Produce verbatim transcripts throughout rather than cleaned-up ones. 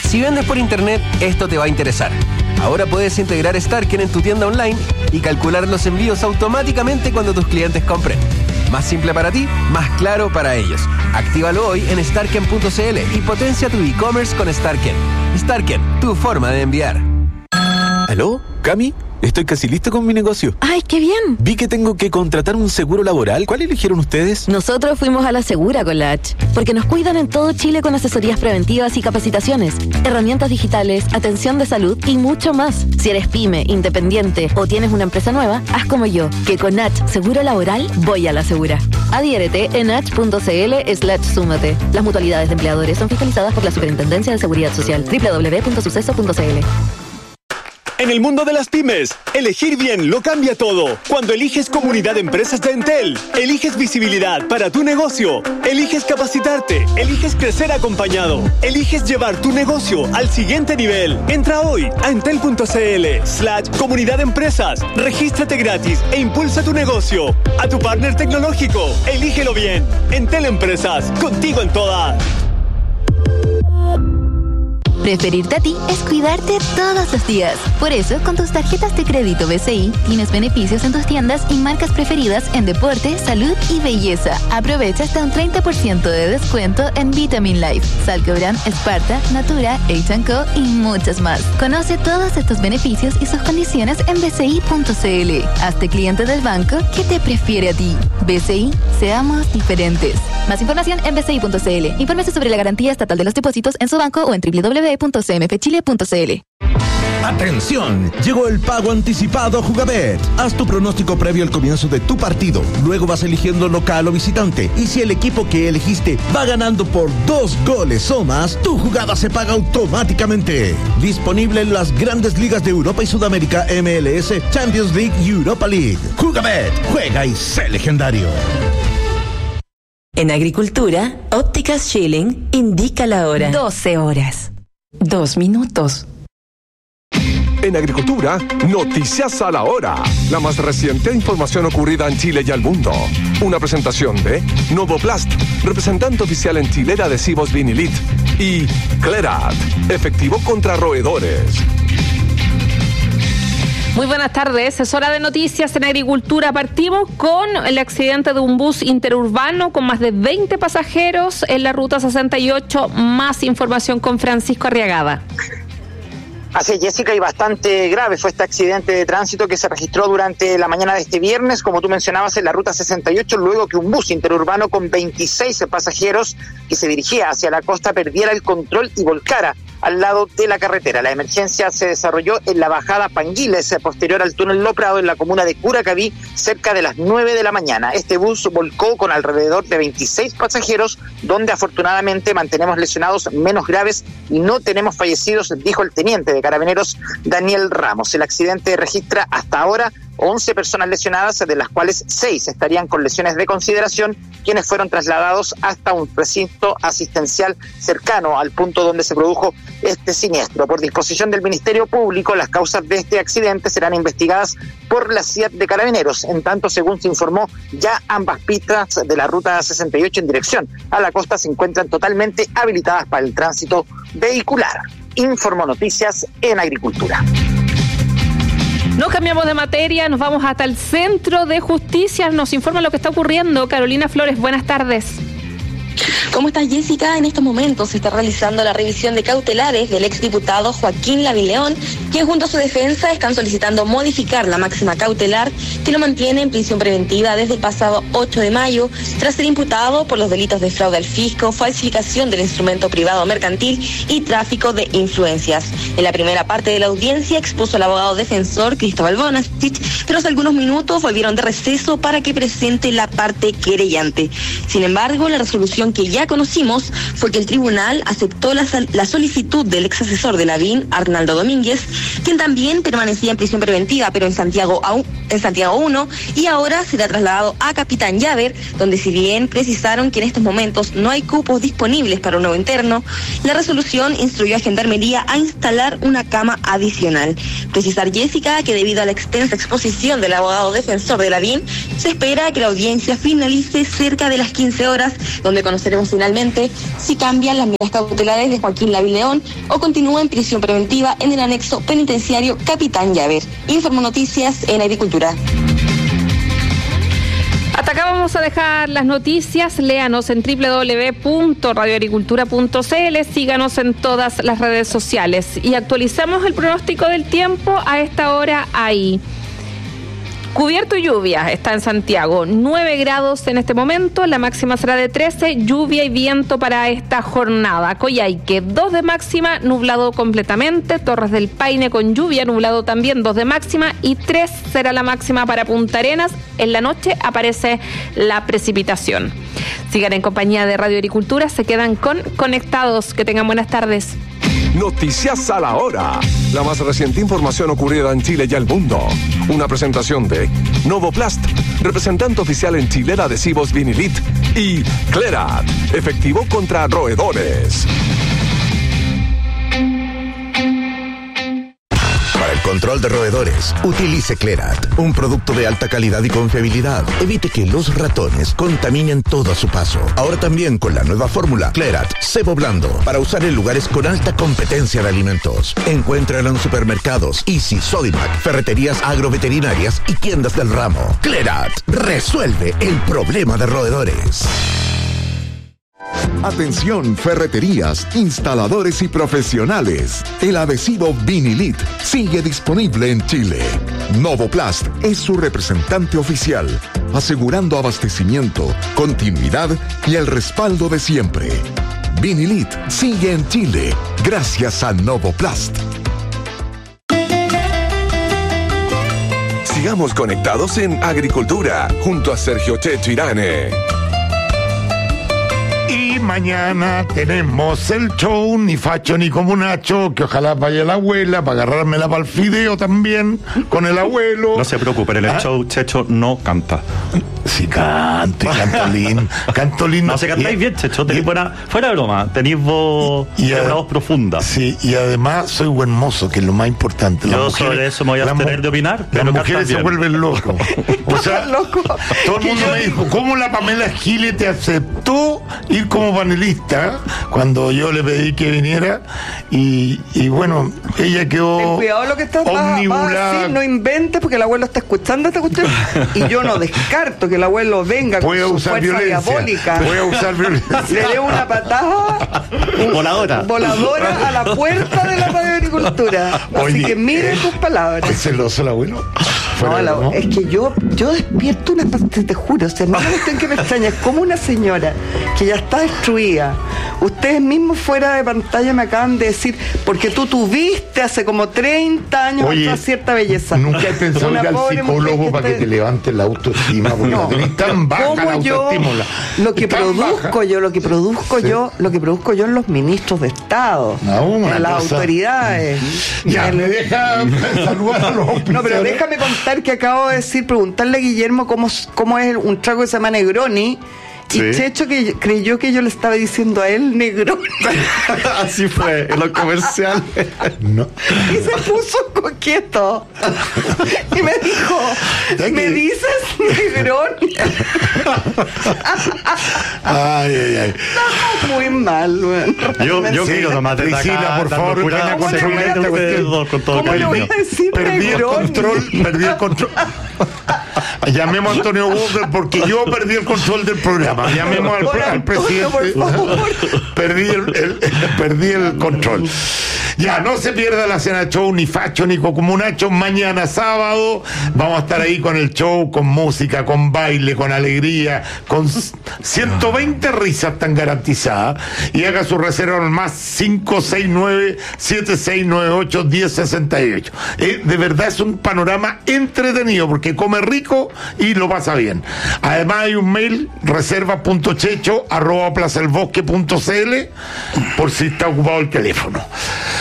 Si vendes por internet, esto te va a interesar. Ahora puedes integrar Starken en tu tienda online y calcular los envíos automáticamente cuando tus clientes compren. Más simple para ti, más claro para ellos. Actívalo hoy en starken punto c l y potencia tu e-commerce con Starken. Starken, tu forma de enviar. ¿Aló? ¿Cami? Estoy casi listo con mi negocio. ¡Ay, qué bien! Vi que tengo que contratar un seguro laboral. ¿Cuál eligieron ustedes? Nosotros fuimos a la Segura con la H, porque nos cuidan en todo Chile con asesorías preventivas y capacitaciones, herramientas digitales, atención de salud y mucho más. Si eres pyme, independiente o tienes una empresa nueva, haz como yo, que con H Seguro Laboral voy a la Segura. Adhiérete en h punto c l slash súmate. Las mutualidades de empleadores son fiscalizadas por la Superintendencia de Seguridad Social. doble u doble u doble u punto suceso punto c l. En el mundo de las pymes, elegir bien lo cambia todo. Cuando eliges Comunidad de Empresas de Entel, eliges visibilidad para tu negocio, eliges capacitarte, eliges crecer acompañado, eliges llevar tu negocio al siguiente nivel. Entra hoy a entel punto c l slash comunidad de empresas, regístrate gratis e impulsa tu negocio. A tu partner tecnológico, elígelo bien. Entel Empresas, contigo en todas. Preferirte a ti es cuidarte todos los días. Por eso, con tus tarjetas de crédito B C I, tienes beneficios en tus tiendas y marcas preferidas en deporte, salud y belleza. Aprovecha hasta un treinta por ciento de descuento en Vitamin Life, Salcobran, Sparta, Natura, H and Co y muchas más. Conoce todos estos beneficios y sus condiciones en b c i punto c l. Hazte cliente del banco que te prefiere a ti. B C I, seamos diferentes. Más información en b c i punto c l. Infórmese sobre la garantía estatal de los depósitos en su banco o en doble u doble u doble u punto c m f chile punto c l. ¡Atención! Llegó el pago anticipado Jugabet. Haz tu pronóstico previo al comienzo de tu partido. Luego vas eligiendo local o visitante. Y si el equipo que elegiste va ganando por dos goles o más, tu jugada se paga automáticamente. Disponible en las grandes ligas de Europa y Sudamérica, M L S, Champions League y Europa League. Jugabet. Juega y sé legendario. En agricultura, Ópticas Schilling indica la hora. doce horas. Dos minutos. En agricultura, noticias a la hora. La más reciente información ocurrida en Chile y al mundo. Una presentación de Novoplast, representante oficial en Chile de adhesivos Vinilit. Y Clerat, efectivo contra roedores. Muy buenas tardes, es hora de noticias en agricultura. Partimos con el accidente de un bus interurbano con más de veinte pasajeros en la ruta sesenta y ocho. Más información con Francisco Arriagada. Así es, Jessica, y bastante grave fue este accidente de tránsito que se registró durante la mañana de este viernes, como tú mencionabas, en la ruta sesenta y ocho, luego que un bus interurbano con veintiséis pasajeros que se dirigía hacia la costa perdiera el control y volcara al lado de la carretera. La emergencia se desarrolló en la bajada Panguiles, posterior al túnel Loprado en la comuna de Curacaví, cerca de las nueve de la mañana. Este bus volcó con alrededor de veintiséis pasajeros, donde afortunadamente mantenemos lesionados menos graves y no tenemos fallecidos, dijo el teniente de Carabineros Daniel Ramos. El accidente registra hasta ahora once personas lesionadas, de las cuales seis estarían con lesiones de consideración, quienes fueron trasladados hasta un recinto asistencial cercano al punto donde se produjo este siniestro. Por disposición del Ministerio Público, las causas de este accidente serán investigadas por la C I A T de Carabineros. En tanto, según se informó, ya ambas pistas de la ruta sesenta y ocho en dirección a la costa se encuentran totalmente habilitadas para el tránsito vehicular. Informó Noticias en Agricultura. Nos cambiamos de materia, nos vamos hasta el Centro de Justicia. Nos informa lo que está ocurriendo. Carolina Flores, buenas tardes. ¿Cómo estás, Jessica? En estos momentos se está realizando la revisión de cautelares del exdiputado Joaquín Lavileón, quien junto a su defensa están solicitando modificar la máxima cautelar que lo mantiene en prisión preventiva desde el pasado ocho de mayo, tras ser imputado por los delitos de fraude al fisco, falsificación del instrumento privado mercantil y tráfico de influencias. En la primera parte de la audiencia expuso el abogado defensor Cristóbal Bonastich, pero hace algunos minutos volvieron de receso para que presente la parte querellante. Sin embargo, la resolución que ya conocimos fue que el tribunal aceptó la, la solicitud del ex asesor de Lavín, Arnaldo Domínguez, quien también permanecía en prisión preventiva, pero en Santiago, en Santiago uno, y ahora será trasladado a Capitán Llaver, donde si bien precisaron que en estos momentos no hay cupos disponibles para un nuevo interno, la resolución instruyó a Gendarmería a instalar una cama adicional. Precisar, Jessica, que debido a la extensa exposición del abogado defensor de Lavín, se espera que la audiencia finalice cerca de las quince horas, donde conoceremos Finalmente, si cambian las medidas cautelares de Joaquín Lavileón o continúa en prisión preventiva en el anexo penitenciario Capitán Llaver. Informo Noticias en Agricultura. Hasta acá vamos a dejar las noticias. Léanos en doble u doble u doble u punto radio agricultura punto c l. Síganos en todas las redes sociales. Y actualizamos el pronóstico del tiempo a esta hora ahí. Cubierto y lluvia está en Santiago, nueve grados en este momento, la máxima será de trece, lluvia y viento para esta jornada. Coyhaique, dos de máxima, nublado completamente, Torres del Paine con lluvia, nublado también, dos de máxima y tres será la máxima para Punta Arenas. En la noche aparece la precipitación. Sigan en compañía de Radio Agricultura, se quedan con Conectados, que tengan buenas tardes. Noticias a la hora. La más reciente información ocurrida en Chile y el mundo. Una presentación de Novoplast, representante oficial en Chile de adhesivos Vinilit, y Clerat, efectivo contra roedores. Para el control de roedores, utilice Clerat, un producto de alta calidad y confiabilidad. Evite que los ratones contaminen todo a su paso. Ahora también con la nueva fórmula Clerat Cebo Blando, para usar en lugares con alta competencia de alimentos. Encuéntralo en supermercados, Easy, Sodimac, ferreterías agroveterinarias y tiendas del ramo. Clerat resuelve el problema de roedores. Atención, ferreterías, instaladores y profesionales. El adhesivo Vinilit sigue disponible en Chile. Novoplast es su representante oficial, asegurando abastecimiento, continuidad y el respaldo de siempre. Vinilit sigue en Chile gracias a Novoplast. Sigamos conectados en Agricultura junto a Sergio Checho Irane. Y mañana tenemos el show Ni Facho ni Comunacho, que ojalá vaya la abuela para agarrármela para el fideo también con el abuelo. No se preocupe, en el ¿Ah? show Checho no canta. Sí canto, y cantolín. Cantolín. No, se cantáis bien, Checho. Tenéis buena, fuera de broma, tenéis voz, y, y una voz profunda. Sí, y además soy buen mozo, que es lo más importante. Yo mujeres, sobre eso me voy a abstener de opinar. Las pero mujeres se vuelven locos. O sea, loco. Todo el mundo me dijo, ¿cómo la Pamela Giles te aceptó ir como panelista cuando yo le pedí que viniera? Y, y bueno, ella quedó Ten cuidado lo que estás omnibulada. No inventes, porque el abuelo está escuchando esta cuestión. Y yo no descarto que el abuelo venga con su fuerza violencia. diabólica. Voy a usar violencia. Le dé una patada voladora. voladora a la puerta de la Radio Agricultura. Oye, así que mire tus eh, palabras. ¿Es celoso el abuelo? No, la, ¿no? Es que yo yo despierto una parte, te juro, o sea, no me gusta en que me extraña, es como una señora que ya está destruida. Ustedes mismos fuera de pantalla me acaban de decir, porque tú tuviste hace como treinta años Oye, cierta belleza. Nunca he pensado ir al psicólogo que para te... que te levante la autoestima, porque no, la tan baja la autoestima. Yo, lo que produzco baja. yo, lo que produzco sí. yo, lo que produzco yo en los ministros de Estado, no, en las cosa. autoridades. Ya, el... me deja saludar a los No, pero déjame contar que acabo de decir, preguntarle a Guillermo cómo, cómo es un trago que se llama Negroni. Y sí. Checho que creyó que yo le estaba diciendo a él Negroni. Así fue, en los comerciales. No. Y se puso coqueto. Y me dijo, ¿me dices Negroni? Ay, ay, ay. Estamos muy mal, güey. Yo, yo sí, quiero nomás de Priscila, por favor, venga con ¿Cómo le voy a decir Perdí el control, perdí el control. Llamemos a Antonio Walker porque yo perdí el control del programa. Llamemos al, al presidente. Perdí el, el, perdí el control. Ya, no se pierda la cena show, ni Facho, ni Comunacho. Mañana sábado vamos a estar ahí con el show, con música, con baile, con alegría, con ciento veinte risas tan garantizadas. Y haga su reserva al más cinco seis nueve, siete seis nueve ocho, uno cero seis ocho. Eh, de verdad es un panorama entretenido porque come rico y lo pasa bien. Además hay un mail, reserva punto checho arroba plaza el bosque punto c l, por si está ocupado el teléfono.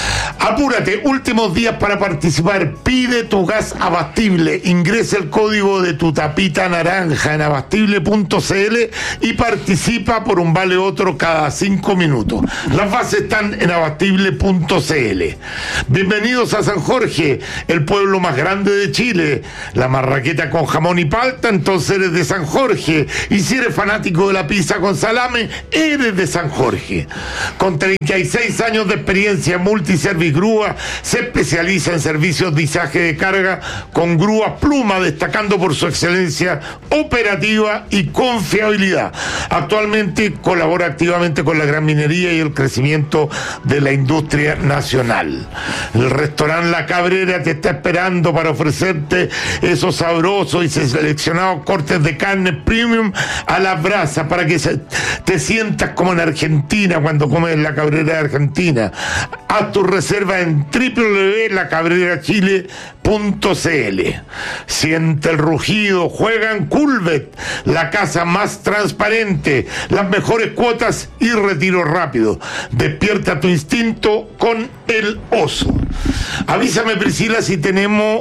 Apúrate, últimos días para participar. Pide tu gas Abastible. Ingresa el código de tu tapita naranja en abastible punto c l y participa por un vale otro cada cinco minutos. Las bases están en abastible punto c l. Bienvenidos a San Jorge, el pueblo más grande de Chile. La marraqueta con jamón y palta, entonces eres de San Jorge. Y si eres fanático de la pizza con salame, eres de San Jorge. Con treinta y seis años de experiencia, Multiservice Grúa se especializa en servicios de izaje de carga con grúa Pluma, destacando por su excelencia operativa y confiabilidad. Actualmente colabora activamente con la gran minería y el crecimiento de la industria nacional. El restaurante La Cabrera te está esperando para ofrecerte esos sabrosos y seleccionados cortes de carne premium a la brasa para que se, te sientas como en Argentina cuando comes en La Cabrera de Argentina. Haz tu reserva en doble u doble u doble u punto la cabrera chile punto c l. Siente el rugido, juega en Culvet, la casa más transparente, las mejores cuotas y retiro rápido. Despierta tu instinto con el oso. Avísame, Priscila, si tenemos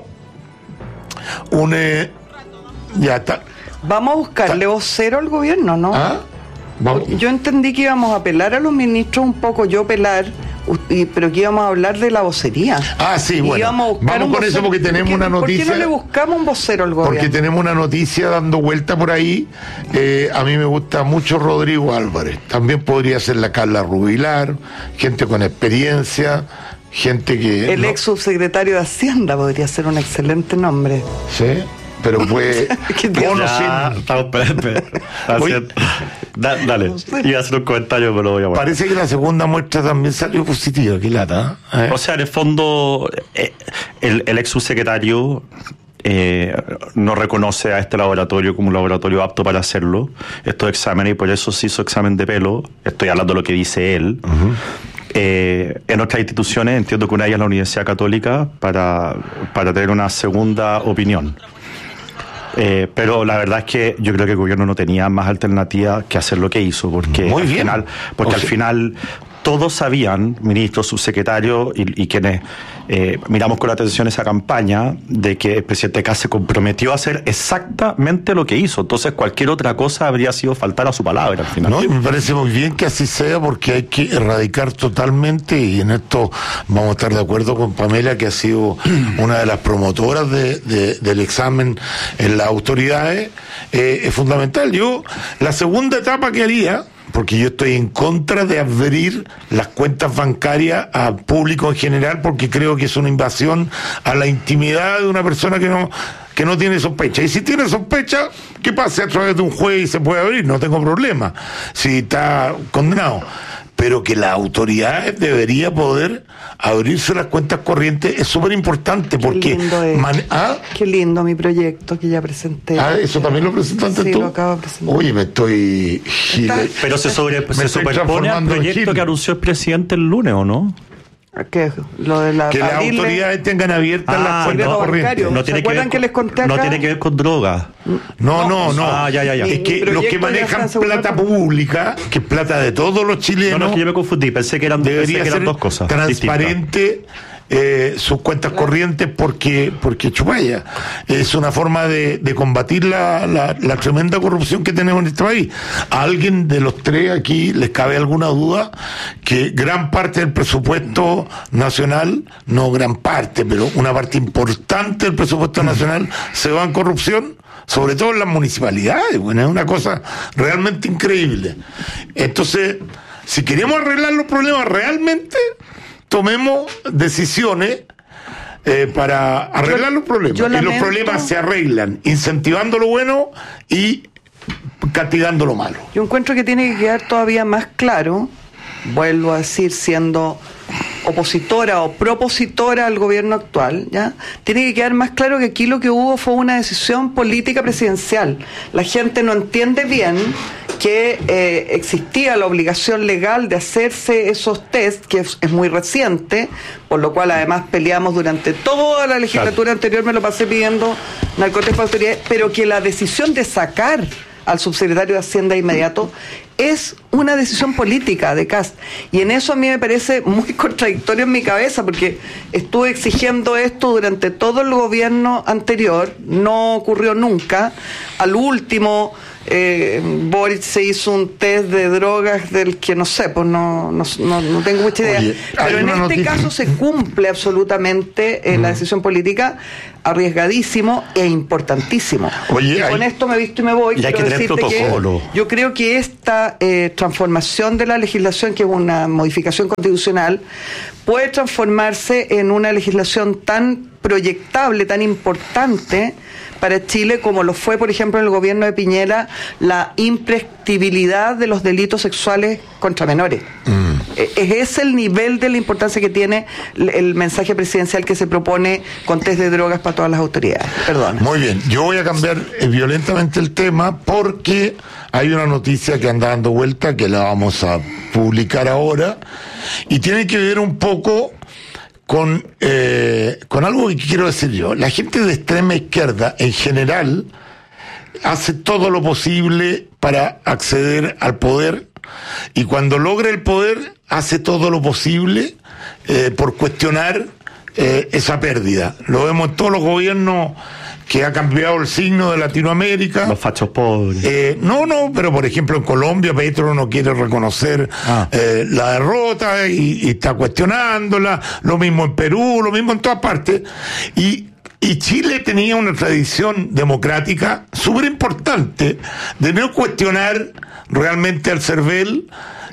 un... Eh, ya está. Vamos a buscarle vocero al gobierno, ¿no? ¿Ah? Yo entendí que íbamos a apelar a los ministros un poco, yo pelar, pero que íbamos a hablar de la vocería. Ah, sí, bueno. Vamos con vocero, eso porque tenemos ¿por qué, una noticia. ¿Por qué no le buscamos un vocero al gobierno? Porque tenemos una noticia dando vuelta por ahí. Eh, a mí me gusta mucho Rodrigo Álvarez. También podría ser la Carla Rubilar, gente con experiencia, gente que... El no... ex subsecretario de Hacienda podría ser un excelente nombre. Sí. Pero fue... ya, estamos, espera, espera. Da, dale, iba a hacer un comentario, pero lo voy a poner. Parece que la segunda muestra también salió positiva, qué lata. ¿Eh? O sea, en el fondo, eh, el, el ex subsecretario eh, no reconoce a este laboratorio como un laboratorio apto para hacerlo, estos exámenes, y por eso se hizo examen de pelo. Estoy hablando de lo que dice él. Uh-huh. Eh, en otras instituciones, entiendo que una de ellas es la Universidad Católica, para, para tener una segunda opinión. Eh, pero la verdad es que yo creo que el gobierno no tenía más alternativa que hacer lo que hizo, porque Muy al bien. final, porque o al sea, final todos sabían, ministros, subsecretarios y, y quienes eh, miramos con atención esa campaña, de que el presidente Kast se comprometió a hacer exactamente lo que hizo. Entonces cualquier otra cosa habría sido faltar a su palabra al final. No, y me parece muy bien que así sea, porque hay que erradicar totalmente, y en esto vamos a estar de acuerdo con Pamela, que ha sido una de las promotoras de, de, del examen en las autoridades. Eh, es fundamental. Yo, la segunda etapa que haría, porque yo estoy en contra de abrir las cuentas bancarias al público en general, porque creo que es una invasión a la intimidad de una persona que no que no tiene sospecha. Y si tiene sospecha, que pase a través de un juez y se puede abrir, no tengo problema, si está condenado. Pero que las autoridades debería poder abrirse las cuentas corrientes es súper importante, porque... Qué lindo, es. Man, ¿ah? Qué lindo mi proyecto que ya presenté. Ah, ¿eso también lo presentaste sí, tú? Lo acabo de presentar. Oye, me estoy... Pero se, sobre, me se estoy superpone al proyecto que anunció el presidente el lunes, ¿o no? ¿Qué? Lo de la que las abrirle... autoridades tengan abiertas ah, las cuentas no, corrientes. No tiene, que ver, que les conté acá? no tiene que ver con droga. No, no, no. Ah, ya, ya, ya. Es que los que manejan plata pública, que es plata de todos los chilenos... No, no, es que yo me confundí. Pensé que eran, debería pensé que eran ser dos cosas transparente distintas. Eh, sus cuentas corrientes, porque porque chupaya es una forma de, de combatir la, la, la tremenda corrupción que tenemos en este país. ¿A alguien de los tres aquí les cabe alguna duda que gran parte del presupuesto nacional, no gran parte, pero una parte importante del presupuesto nacional se va en corrupción? Sobre todo en las municipalidades. Bueno, es una cosa realmente increíble. Entonces, si queremos arreglar los problemas realmente, tomemos decisiones eh, para arreglar yo, los problemas. Y los problemas se arreglan incentivando lo bueno y castigando lo malo. Yo encuentro que tiene que quedar todavía más claro, vuelvo a decir, siendo opositora o propositora al gobierno actual, ¿ya? Tiene que quedar más claro que aquí lo que hubo fue una decisión política presidencial. La gente no entiende bien que eh, existía la obligación legal de hacerse esos test, que es, es muy reciente, por lo cual además peleamos durante toda la legislatura claro. anterior, me lo pasé pidiendo narcotest para autoridades, pero que la decisión de sacar al subsecretario de Hacienda inmediato, es una decisión política de Kast. Y en eso a mí me parece muy contradictorio en mi cabeza, porque estuve exigiendo esto durante todo el gobierno anterior, no ocurrió nunca. Al último, eh, Boric se hizo un test de drogas del que no sé, pues no, no, no, no tengo mucha idea. Oye, pero en este noticia. caso se cumple absolutamente eh, mm. la decisión política, arriesgadísimo e importantísimo. Oye, y con hay, esto me visto y me voy. Y hay que tener protocolo. Que yo creo que esta eh, transformación de la legislación, que es una modificación constitucional, puede transformarse en una legislación tan proyectable, tan importante para Chile, como lo fue, por ejemplo, en el gobierno de Piñera, la imprescriptibilidad de los delitos sexuales contra menores. Mm. Es ese el nivel de la importancia que tiene el mensaje presidencial que se propone con test de drogas para todas las autoridades. Perdón. Muy bien, yo voy a cambiar eh, violentamente el tema porque hay una noticia que anda dando vuelta que la vamos a publicar ahora y tiene que ver un poco con, eh, con algo que quiero decir yo. La gente de extrema izquierda, en general, hace todo lo posible para acceder al poder, y cuando logra el poder, hace todo lo posible eh, por cuestionar eh, esa pérdida. Lo vemos en todos los gobiernos que ha cambiado el signo de Latinoamérica. Los fachos pobres. Eh, no, no, pero por ejemplo en Colombia Petro no quiere reconocer ah. eh, la derrota y, y está cuestionándola, lo mismo en Perú, lo mismo en todas partes. Y, y Chile tenía una tradición democrática súper importante de no cuestionar realmente al CERVEL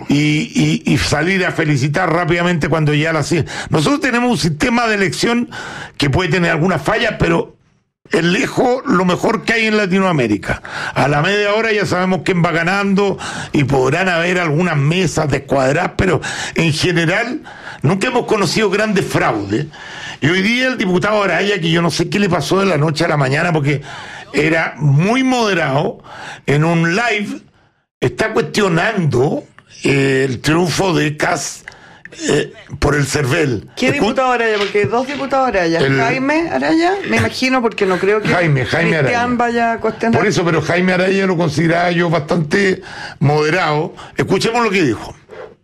y, y, y salir a felicitar rápidamente cuando ya la hacía. Nosotros tenemos un sistema de elección que puede tener algunas fallas, pero es lejos lo mejor que hay en Latinoamérica. A la media hora ya sabemos quién va ganando y podrán haber algunas mesas descuadradas, pero en general nunca hemos conocido grandes fraudes. Y hoy día el diputado Araya, que yo no sé qué le pasó de la noche a la mañana, porque era muy moderado, en un live está cuestionando eh, el triunfo de Kast Eh, por el CERVEL. ¿Qué Escu- diputado Araya? Porque hay dos diputados Araya. El... Jaime Araya, me imagino, porque no creo que Jaime, Jaime Cristian Araya. vaya a cuestionar. Por eso, pero Jaime Araya lo consideraba yo bastante moderado. Escuchemos lo que dijo.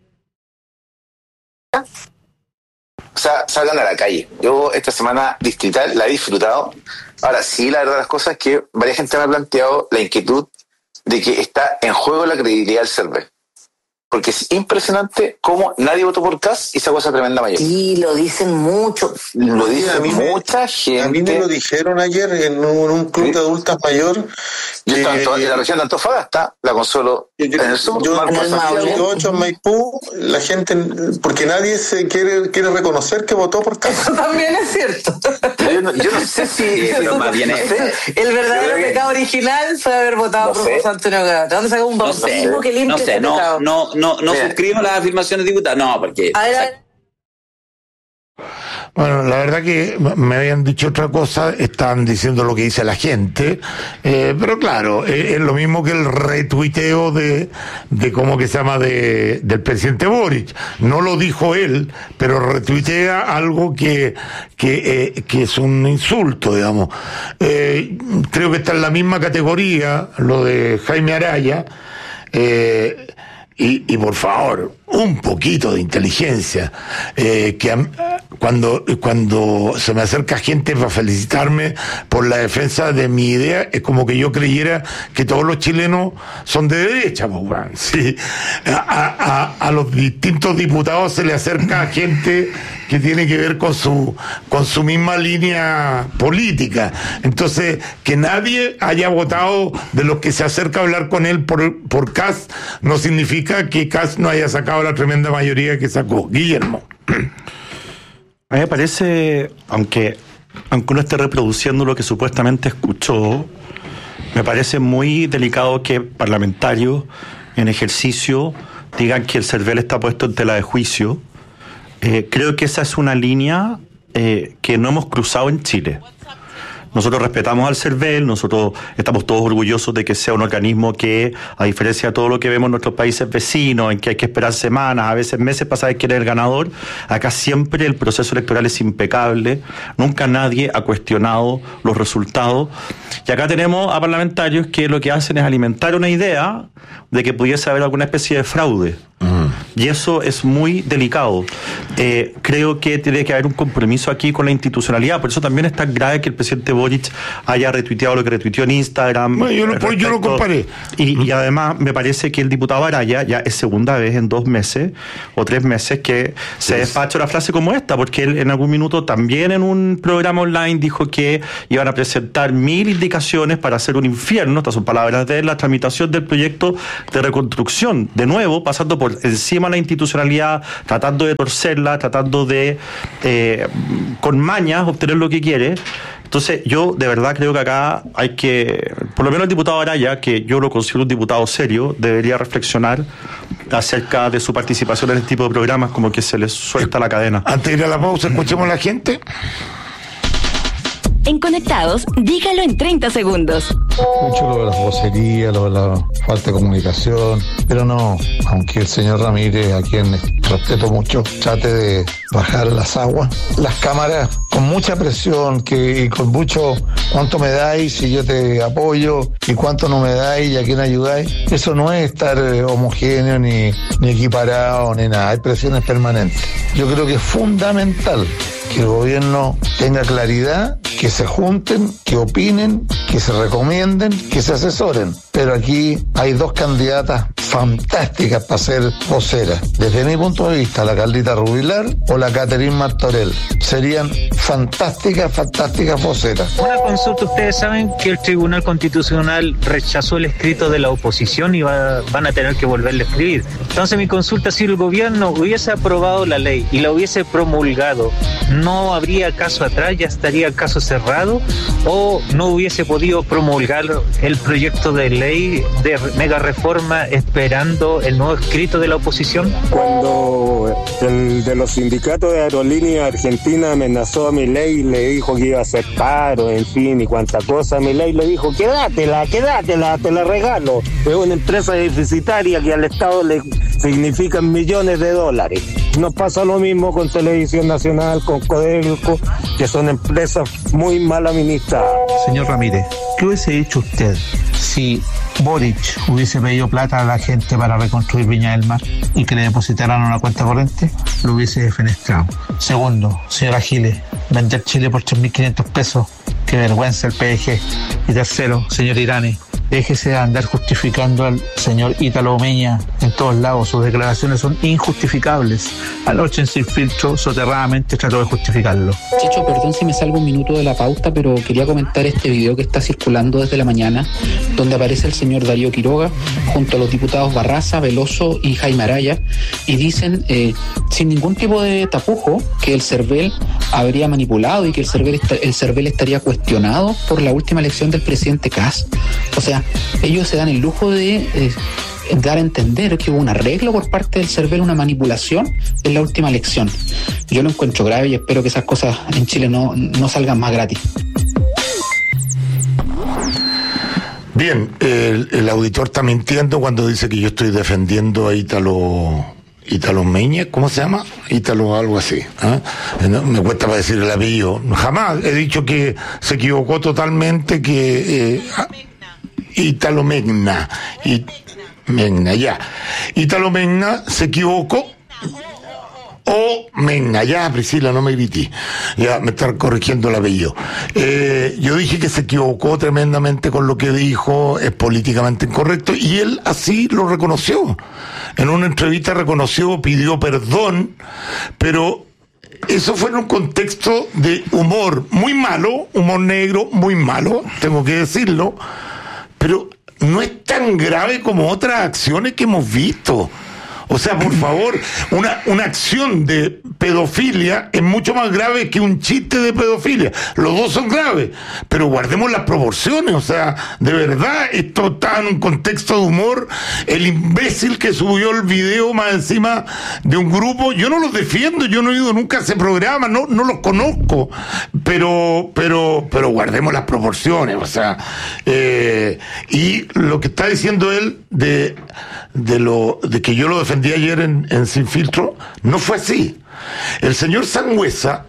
O sea, salgan a la calle. Yo esta semana distrital la he disfrutado. Ahora, sí, la verdad de las cosas es que varias gente me ha planteado la inquietud de que está en juego la credibilidad del CERVEL. Porque es impresionante cómo nadie votó por Kast y sacó esa tremenda mayoría. Sí, lo dicen mucho. Lo Oye, dice mucha me, gente. A mí me lo dijeron ayer en un, un club ¿sí? de adultas mayor. Yo estaba en, to- en la región de Antofagasta, la Consuelo yo, en el sur. Yo en el Santiago ocho, en Maipú, la gente, porque nadie se quiere quiere reconocer que votó por Kast. Eso también es cierto. Yo no, yo no sé si... Sí, pero más bien es, el verdadero que... pecado original fue haber votado no por José Antonio Cast. ¿De dónde sacó un bautismo no que limpia no sé, ese no, pecado? No, no, no suscribo las afirmaciones de diputados. No, porque... A ver, a ver. Bueno, la verdad que me habían dicho otra cosa, están diciendo lo que dice la gente, eh, pero claro, eh, es lo mismo que el retuiteo de, de cómo que se llama, de, del presidente Boric. No lo dijo él, pero retuitea algo que, que, eh, que es un insulto, digamos. Eh, creo que está en la misma categoría, lo de Jaime Araya, eh, Y, y por favor, un poquito de inteligencia. Eh, que a, cuando, cuando se me acerca gente para felicitarme por la defensa de mi idea, es como que yo creyera que todos los chilenos son de derecha, pues, bueno. Sí. A, a, a los distintos diputados se le acerca gente que tiene que ver con su, con su misma línea política. Entonces, que nadie haya votado de los que se acerca a hablar con él por, por Kast, no significa que Kast no haya sacado la tremenda mayoría que sacó. Guillermo. A mí me parece, aunque, aunque uno esté reproduciendo lo que supuestamente escuchó, me parece muy delicado que parlamentarios en ejercicio digan que el CERVEL está puesto en tela de juicio. Eh, creo que esa es una línea eh, que no hemos cruzado en Chile. nosotros respetamos al CERVEL, nosotros estamos todos orgullosos de que sea un organismo que, a diferencia de todo lo que vemos en nuestros países vecinos, en que hay que esperar semanas, a veces meses para saber quién es el ganador, acá siempre el proceso electoral es impecable, nunca nadie ha cuestionado los resultados, y acá tenemos a parlamentarios que lo que hacen es alimentar una idea de que pudiese haber alguna especie de fraude. Y eso es muy delicado. Eh, creo que tiene que haber un compromiso aquí con la institucionalidad. Por eso también es tan grave que el presidente Boric haya retuiteado lo que retuiteó en Instagram. Bueno, yo, lo, yo lo comparé. Y, y además me parece que el diputado Araya ya es segunda vez en dos meses o tres meses que se sí. despacha una frase como esta, porque él en algún minuto también en un programa online dijo que iban a presentar mil indicaciones para hacer un infierno, estas son palabras de él, la tramitación del proyecto de reconstrucción, de nuevo pasando por encima la institucionalidad, tratando de torcerla, tratando de eh, con mañas obtener lo que quiere. Entonces yo de verdad creo que acá hay que, por lo menos el diputado Araya, que yo lo considero un diputado serio, debería reflexionar acerca de su participación en este tipo de programas, como que se les suelta la cadena. Antes de ir a la pausa, escuchemos a la gente. En Conectados, dígalo en treinta segundos. Mucho lo de las vocerías, lo de la falta de comunicación, pero no, aunque el señor Ramírez, a quien respeto mucho, trate de bajar las aguas, las cámaras con mucha presión que, y con mucho cuánto me dais y yo te apoyo y cuánto no me dais y a quién ayudáis, eso no es estar homogéneo ni, ni equiparado ni nada, hay presiones permanentes. Yo creo que es fundamental que el gobierno tenga claridad, que se junten, que opinen, que se recomienden, que se asesoren. Pero aquí hay dos candidatas fantásticas para ser voceras. Desde mi punto de vista, la Carlita Rubilar o la Catherine Martorell. Serían fantásticas, fantásticas voceras. Una consulta, ustedes saben que el Tribunal Constitucional rechazó el escrito de la oposición y va, van a tener que volverle a escribir. Entonces mi consulta, si el gobierno hubiese aprobado la ley y la hubiese promulgado, ¿no habría caso atrás, ya estaría el caso cerrado? ¿O no hubiese podido promulgar el proyecto de ley de mega reforma esperando el nuevo escrito de la oposición? Cuando el de los sindicatos de aerolíneas argentina amenazó a Milei y le dijo que iba a hacer paro, en fin, y cuánta cosa, Milei le dijo, quédatela, quédatela, te la regalo. Es una empresa deficitaria que al Estado le significan millones de dólares. Nos pasa lo mismo con Televisión Nacional, con Codelco, que son empresas muy mal administradas. Señor Ramírez, ¿qué hubiese hecho usted si Boric hubiese pedido plata a la gente para reconstruir Viña del Mar y que le depositaran una cuenta corriente? Lo hubiese defenestrado. Segundo, señora Giles, vender Chile por tres mil quinientos pesos, qué vergüenza el P D G. Y tercero, señor Irane, déjese de andar justificando al señor Ítalo Omeña en todos lados. Sus declaraciones son injustificables. Anoche en Sin Filtro soterradamente trató de justificarlo. Checho, perdón si me salgo un minuto de la pauta, pero quería comentar este video que está circulando desde la mañana, donde aparece el señor Darío Quiroga junto a los diputados Barraza, Veloso y Jaime Araya, y dicen eh, sin ningún tipo de tapujo que el CERVEL habría manipulado y que el CERVEL, está, el CERVEL estaría cuestionado por la última elección del presidente Kast. O sea, ellos se dan el lujo de eh, dar a entender que hubo un arreglo por parte del CERVEL, una manipulación en la última elección. Yo lo encuentro grave y espero que esas cosas en Chile no, no salgan más gratis. Bien, el, el auditor está mintiendo cuando dice que yo estoy defendiendo a Ítalo... Ítalo Meña, ¿cómo se llama? Ítalo algo así. ¿eh? No, me cuesta para decir el apellido. Jamás he dicho que se equivocó totalmente, que... Eh, Ítalo Megna. Y, Megna, ya. Ítalo Megna se equivocó. O Megna, ya, Priscila, no me grité. Ya me está corrigiendo el apellido. Eh, yo dije que se equivocó tremendamente con lo que dijo, es políticamente incorrecto, y él así lo reconoció. En una entrevista reconoció, pidió perdón, pero eso fue en un contexto de humor muy malo, humor negro muy malo, tengo que decirlo, pero no es tan grave como otras acciones que hemos visto. O sea, por favor, una, una acción de pedofilia es mucho más grave que un chiste de pedofilia. Los dos son graves, pero guardemos las proporciones. O sea, de verdad, esto está en un contexto de humor. El imbécil que subió el video más encima de un grupo, yo no los defiendo, yo no he ido nunca a ese programa, no, no los conozco, pero, pero, pero guardemos las proporciones. O sea, eh, y lo que está diciendo él de, de lo de que yo lo defendí ayer en, en Sin Filtro, no fue así. El señor Sangüesa,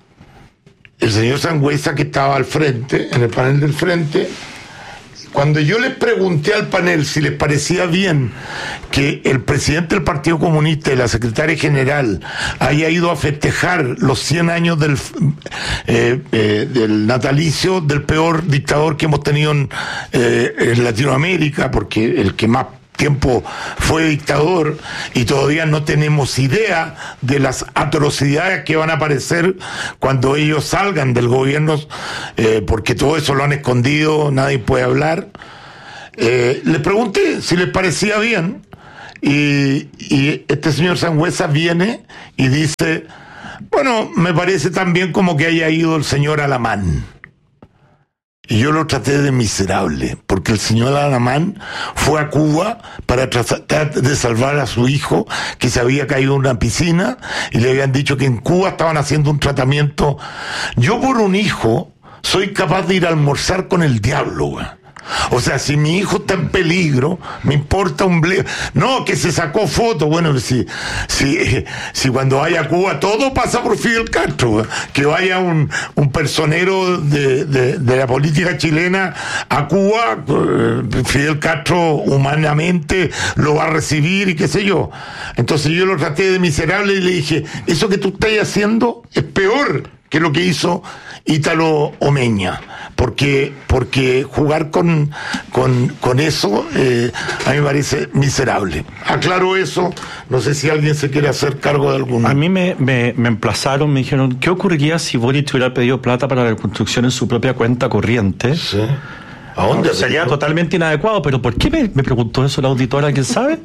el señor Sangüesa que estaba al frente, en el panel del frente, cuando yo les pregunté al panel si les parecía bien que el presidente del Partido Comunista y la secretaria general haya ido a festejar los cien años del, eh, eh, del natalicio del peor dictador que hemos tenido en, eh, en Latinoamérica, porque el que más tiempo fue dictador, y todavía no tenemos idea de las atrocidades que van a aparecer cuando ellos salgan del gobierno, eh, porque todo eso lo han escondido, nadie puede hablar. Eh, les pregunté si les parecía bien, y, y este señor Sangüesa viene y dice, bueno, me parece tan bien como que haya ido el señor Alamán. Y yo lo traté de miserable, porque el señor Alamán fue a Cuba para tratar de salvar a su hijo, que se había caído en una piscina, y le habían dicho que en Cuba estaban haciendo un tratamiento. Yo por un hijo soy capaz de ir a almorzar con el diablo, güey. O sea, si mi hijo está en peligro, me importa un ble... No, que se sacó foto. Bueno, si, si, si cuando vaya a Cuba todo pasa por Fidel Castro, ¿eh? Que vaya un, un personero de, de, de la política chilena a Cuba, eh, Fidel Castro humanamente lo va a recibir y qué sé yo. Entonces yo lo traté de miserable y le dije, eso que tú estás haciendo es peor que lo que hizo Ítalo Omeña, porque porque jugar con con, con eso eh, a mí me parece miserable. Aclaro eso, no sé si alguien se quiere hacer cargo de alguno. A mí me, me, me emplazaron, me dijeron, ¿qué ocurriría si Boric hubiera pedido plata para la reconstrucción en su propia cuenta corriente? Sí. ¿A dónde? No, sería totalmente inadecuado, pero ¿por qué me, me preguntó eso la auditora? ¿Quién sabe?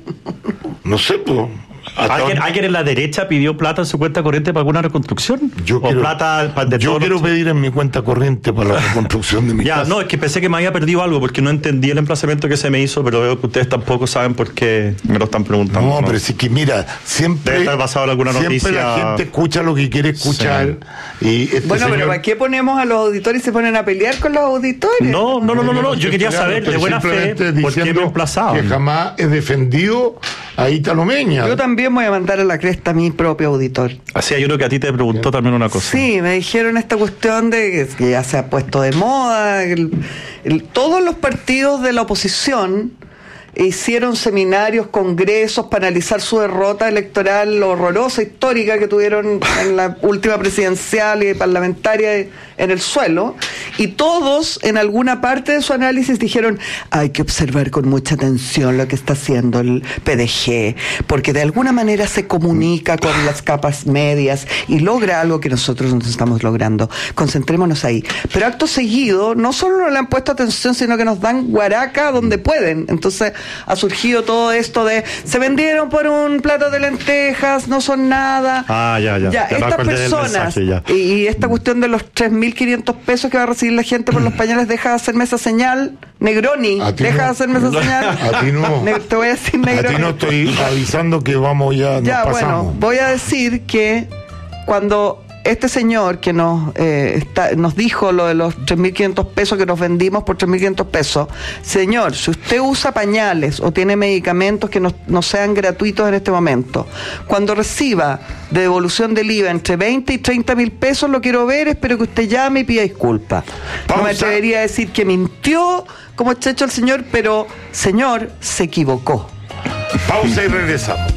No sé, pues... ¿Alguien, ¿Alguien en la derecha pidió plata en su cuenta corriente para alguna reconstrucción? Yo ¿O quiero, plata de yo quiero los... pedir en mi cuenta corriente para la reconstrucción de mi ya, casa. No, es que pensé que me había perdido algo porque no entendí el emplazamiento que se me hizo, pero veo que ustedes tampoco saben por qué me lo están preguntando. No, ¿no? Pero sí que mira, siempre, debe estar basado en alguna siempre noticia. La gente escucha lo que quiere escuchar. Sí. Y este bueno, señor... pero ¿para qué ponemos a los auditores y se ponen a pelear con los auditores? No, no, no, no, no, no. Yo quería saber de buena fe por qué me emplazaban. Que jamás he defendido a Ítalo Omeña. Yo también voy a mandar a la cresta a mi propio auditor. Así, yo creo que a ti te preguntó también una cosa. Sí, me dijeron esta cuestión de que ya se ha puesto de moda. El, el, todos los partidos de la oposición hicieron seminarios, congresos para analizar su derrota electoral horrorosa, histórica que tuvieron en la última presidencial y parlamentaria en el suelo, y todos en alguna parte de su análisis dijeron hay que observar con mucha atención lo que está haciendo el P D G, porque de alguna manera se comunica con las capas medias y logra algo que nosotros no estamos logrando. Concentrémonos ahí. Pero acto seguido, no solo no le han puesto atención, sino que nos dan guaraca donde pueden. Entonces ha surgido todo esto de se vendieron por un plato de lentejas, no son nada. Ah, ya, ya. ya, ya estas personas mensaje, ya. Y, y esta cuestión de los tres mil quinientos pesos que va a recibir la gente por los pañales, deja de hacerme esa señal. Negroni, deja no. de hacerme esa señal. A ti no. Ne- te voy a decir Negroni. A ti no estoy avisando que vamos ya, ya nos pasamos. Bueno, voy a decir que cuando este señor que nos eh, está, nos dijo lo de los tres mil quinientos pesos que nos vendimos por tres mil quinientos pesos, señor, si usted usa pañales o tiene medicamentos que no, no sean gratuitos en este momento, cuando reciba de devolución del I V A entre veinte y treinta mil pesos, lo quiero ver, espero que usted llame y pida disculpas. No me atrevería a decir que mintió como checho el señor, pero señor, se equivocó. Pausa y regresamos.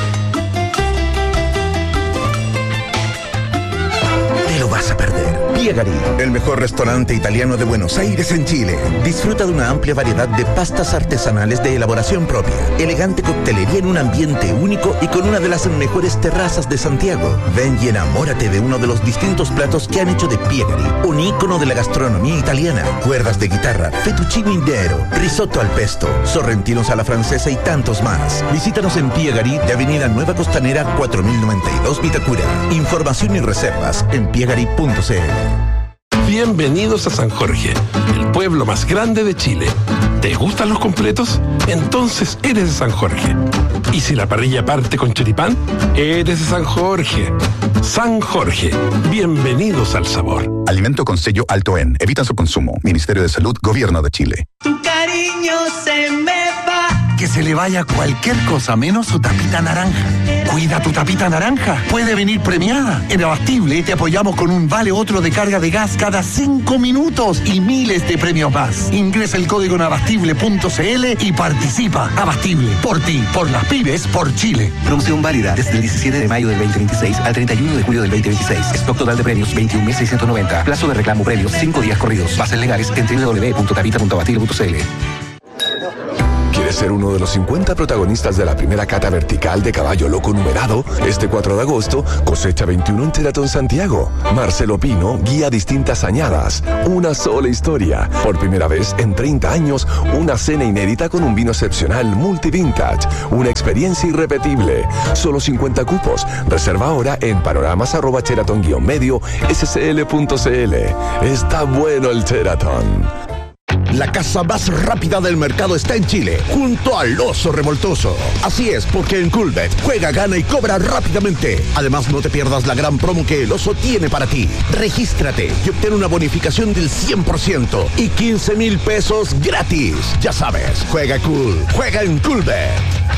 Vas a perder. Viene Piegari, el mejor restaurante italiano de Buenos Aires en Chile. Disfruta de una amplia variedad de pastas artesanales de elaboración propia, elegante coctelería en un ambiente único y con una de las mejores terrazas de Santiago. Ven y enamórate de uno de los distintos platos que han hecho de Piegari, un ícono de la gastronomía italiana. Cuerdas de guitarra, fettuccine intero, risotto al pesto, sorrentinos a la francesa y tantos más. Visítanos en Piegari de Avenida Nueva Costanera cuatro mil noventa y dos Vitacura. Información y reservas en piegari punto c l. Bienvenidos a San Jorge, el pueblo más grande de Chile. ¿Te gustan los completos? Entonces eres de San Jorge. Y si la parrilla parte con choripán, eres de San Jorge. San Jorge, bienvenidos al sabor. Alimento con sello Alto En. Evita su consumo. Ministerio de Salud, Gobierno de Chile. Tu cariño se me va. Que se le vaya cualquier cosa menos su tapita naranja. Cuida tu tapita naranja. Puede venir premiada. En Abastible te apoyamos con un vale otro de carga de gas cada cinco minutos y miles de premios más. Ingresa el código en abastible punto c l y participa. Abastible. Por ti, por las pymes, por Chile. Promoción válida desde el diecisiete de mayo del veinte veintiséis al treinta y uno de julio del veinte veintiséis. Stock total de premios veintiún mil seiscientos noventa. Plazo de reclamo premios cinco días corridos. Bases legales en doble u doble u doble u punto tapita punto abastible punto c l. ¿Quieres ser uno de los cincuenta protagonistas de la primera cata vertical de caballo loco numerado? Este cuatro de agosto, cosecha veintiuno en Teratón Santiago. Marcelo Pino guía distintas añadas. Una sola historia. Por primera vez en treinta años, una cena inédita con un vino excepcional multi-vintage. Una experiencia irrepetible. Solo cincuenta cupos. Reserva ahora en panoramas arroba cheratón guión medio s c l punto c l. Está bueno el Cheratón. La casa más rápida del mercado está en Chile, junto al Oso Revoltoso. Así es, porque en Coolbet juega, gana y cobra rápidamente. Además, no te pierdas la gran promo que el Oso tiene para ti. Regístrate y obtén una bonificación del cien por ciento y quince mil pesos gratis. Ya sabes, juega cool, juega en Coolbet.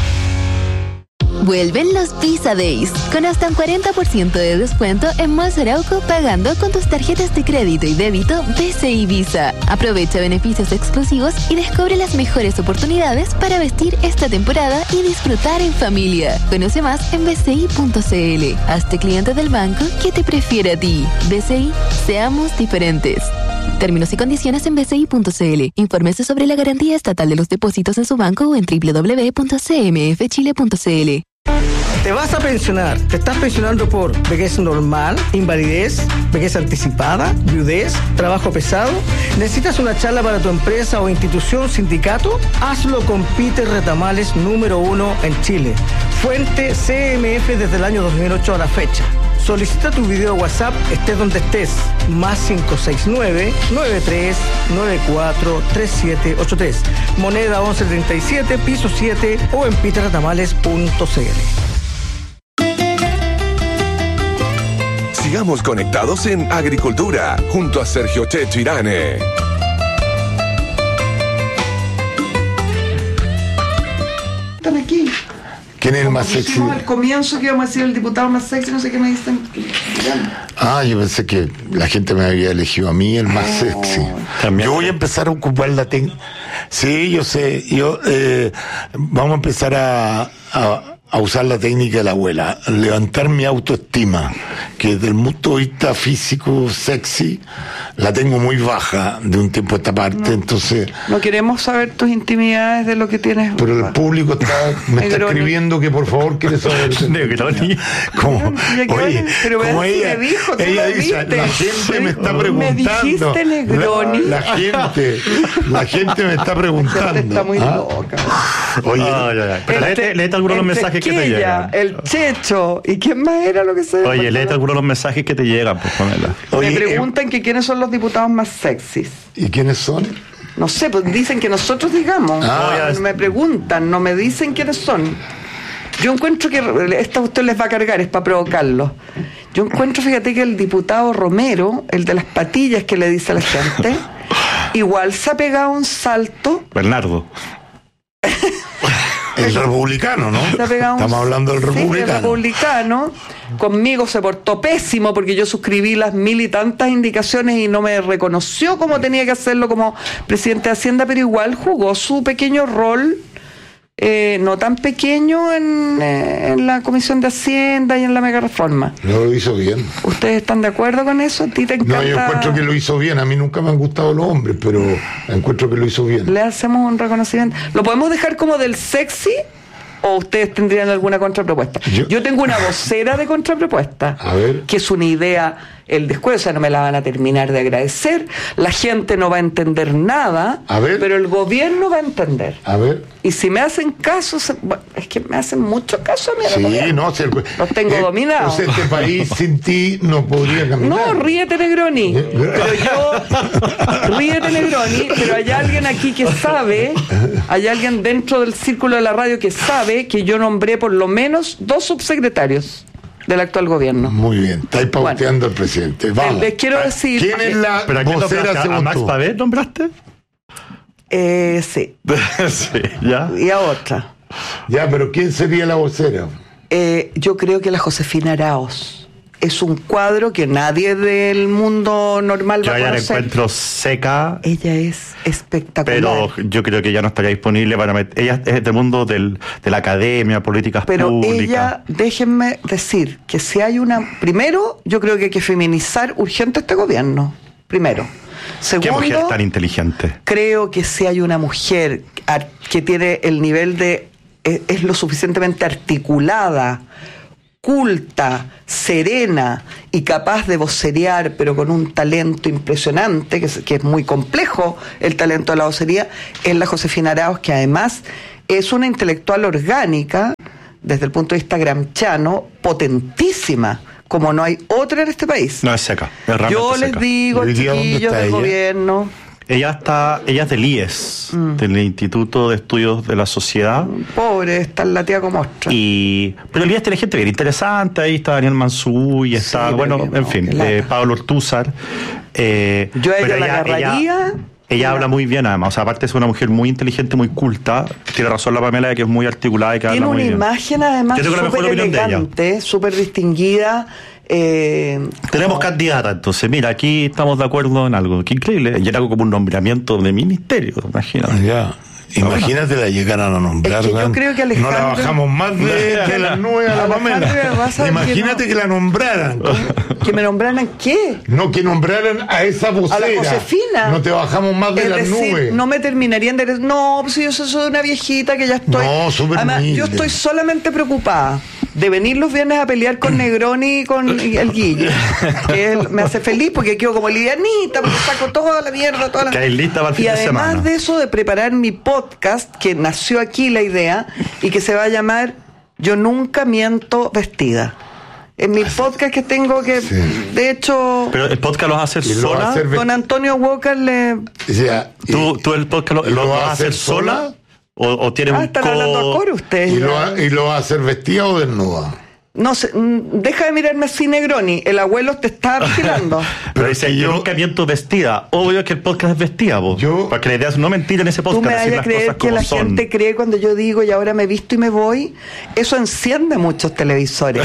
Vuelven los Visa Days, con hasta un cuarenta por ciento de descuento en Malls Arauco pagando con tus tarjetas de crédito y débito B C I Visa. Aprovecha beneficios exclusivos y descubre las mejores oportunidades para vestir esta temporada y disfrutar en familia. Conoce más en b c i punto c l. Hazte cliente del banco que te prefiere a ti. B C I, seamos diferentes. Términos y condiciones en b c i punto c l. Infórmese sobre la garantía estatal de los depósitos en su banco o en w w w punto c m f chile punto c l. Te vas a pensionar. Te estás pensionando por vejez normal, invalidez, vejez anticipada, viudez, trabajo pesado. ¿Necesitas una charla para tu empresa o institución, sindicato? Hazlo con Peter Retamales, número uno en Chile. Fuente C M F desde el año dos mil ocho a la fecha. Solicita tu video WhatsApp, estés donde estés. Más cinco seis nueve, nueve tres nueve cuatro, tres siete ocho tres. Moneda once treinta y siete, piso siete o en peter retamales punto c l. Sigamos conectados en Agricultura, junto a Sergio Checho Irane. Están aquí. ¿Quién es el más sexy? Al comienzo que íbamos a decir el diputado más sexy, no sé qué me dicen. Ah, yo pensé que la gente me había elegido a mí el más oh. sexy. También. Yo voy a empezar a ocupar la técnica. Sí, yo sé. Yo eh, vamos a empezar a, a, a usar la técnica de la abuela, levantar mi autoestima, que desde el punto de vista físico sexy la tengo muy baja de un tiempo a esta parte, no, entonces... No queremos saber tus intimidades de lo que tienes... Pero el público está, me está escribiendo que por favor quiere saber... Negroni. Como, oye, pero como ella, me dijo, ella dice, la gente me está preguntando... Me dijiste Negroni. La, la gente, la gente me está preguntando. Está muy ¿ah? loca. Oye, ah, ya, ya. Pero léete, léete algunos de los mensajes que te llegan. El Checho. ¿Y quién más era lo que se... Oye, léete algunos de los mensajes que te llegan, pues, Pamela. Me preguntan eh, que quiénes son los diputados más sexys. ¿Y quiénes son? No sé, pues dicen que nosotros digamos. Ah, no, me preguntan, no me dicen quiénes son. Yo encuentro que esta usted les va a cargar, es para provocarlos. Yo encuentro, fíjate que el diputado Romero, el de las patillas que le dice a la gente, igual se ha pegado un salto. Bernardo. El republicano, ¿no? Estamos hablando del republicano. Sí, el republicano. Conmigo se portó pésimo porque yo suscribí las mil y tantas indicaciones y no me reconoció como tenía que hacerlo como presidente de Hacienda, pero igual jugó su pequeño rol eh, no tan pequeño en, eh, en la Comisión de Hacienda y en la mega reforma. No lo hizo bien. ¿Ustedes están de acuerdo con eso? ¿A ti te encanta? No, yo encuentro que lo hizo bien. A mí nunca me han gustado los hombres, pero encuentro que lo hizo bien. Le hacemos un reconocimiento. ¿Lo podemos dejar como del sexy? ¿O ustedes tendrían alguna contrapropuesta? Yo, Yo tengo una vocera de contrapropuesta, a ver. que es una idea, el descuido, o sea, no me la van a terminar de agradecer, la gente no va a entender nada, a ver. pero el gobierno va a entender. A ver. Y si me hacen caso, se, bueno, es que me hacen mucho caso a mí. Sí, no, si el, los tengo eh, dominados. O sea, este país sin ti no podría caminar. No, ríete, Negroni. Pero yo, ríete, Negroni, pero hay alguien aquí que sabe, hay alguien dentro del círculo de la radio que sabe que yo nombré por lo menos dos subsecretarios del actual gobierno. Muy bien, estáis pauteando bueno, al presidente. Vamos. Les quiero decir... ¿Quién es la vocera según ¿A Max Pavet nombraste? Eh, sí. sí, ¿ya? Y a otra. Ya, pero ¿quién sería la vocera? Eh, yo creo que la Josefina Arauz. Es un cuadro que nadie del mundo normal yo va a conocer. Yo la encuentro seca. Ella es espectacular. Pero yo creo que ya no estaría disponible para meter... Ella es del mundo del, de la academia, políticas pero públicas. Pero ella, déjenme decir, que si hay una... Primero, yo creo que hay que feminizar urgente este gobierno. Primero. Segundo, ¿qué mujer tan inteligente? Creo que si hay una mujer que tiene el nivel de... es, es lo suficientemente articulada, culta, serena y capaz de vocerear, pero con un talento impresionante, que es, que es muy complejo el talento de la vocería, es la Josefina Arauz, que además es una intelectual orgánica, desde el punto de vista gramsciano, potentísima, como no hay otra en este país. No, es seca. Es Yo les seca. digo, chiquillos del ella? gobierno... Ella está, ella es del I E S, mm. del Instituto de Estudios de la Sociedad. Pobre, está en la tía como ostra. Y, pero el I E S tiene gente bien interesante, ahí está Daniel Mansú y está, sí, bueno, en no, fin, eh, Pablo Ortúzar. Eh, Yo a ella la agarraría... Ella, ella habla muy bien, además. O sea, aparte es una mujer muy inteligente, muy culta. Tiene razón la Pamela de que es muy articulada y que tiene habla muy bien. Tiene una imagen, además, súper elegante, súper distinguida. Eh, Tenemos como... candidata, entonces, mira, aquí estamos de acuerdo en algo. Qué increíble. Y era como un nombramiento de ministerio, imagínate. Ya. Imagínate la llegaran a nombrar. Es que yo creo que Alejandro... No la bajamos más de, de las nubes a la Pamela. Imagínate que, no... que la nombraran. ¿Que me nombraran qué? No, que nombraran a esa vocera. A la Josefina. No te bajamos más de es las decir, nubes. No me terminarían de... No, pues yo soy una viejita que ya estoy... No, súper Además, yo estoy solamente preocupada de venir los viernes a pelear con Negroni y con el Guille, que él me hace feliz porque quedo como livianita, porque saco toda la mierda, toda la... Que hay lista para el fin y de además semana. de eso, de preparar mi podcast, que nació aquí la idea, y que se va a llamar Yo Nunca Miento Vestida. En mi podcast que tengo que, sí. de hecho... Pero el podcast lo vas a hacer sola. Hacer don Antonio Walker le... O sea, ¿Tú, ¿Tú el podcast lo, lo vas a hacer sola? sola? ¿O, o tiene ah, un están co... hablando a coro ustedes. ¿Y lo, ¿Y lo va a hacer vestida o desnuda? No sé, deja de mirarme así, Negroni. El abuelo te está vigilando. Pero dice, yo nunca miento vestida. Obvio que el podcast es vestida, vos. Yo... Para que la idea es no mentir en ese podcast. Tú me vayas a creer que la son. gente cree cuando yo digo y ahora me visto y me voy. Eso enciende muchos televisores.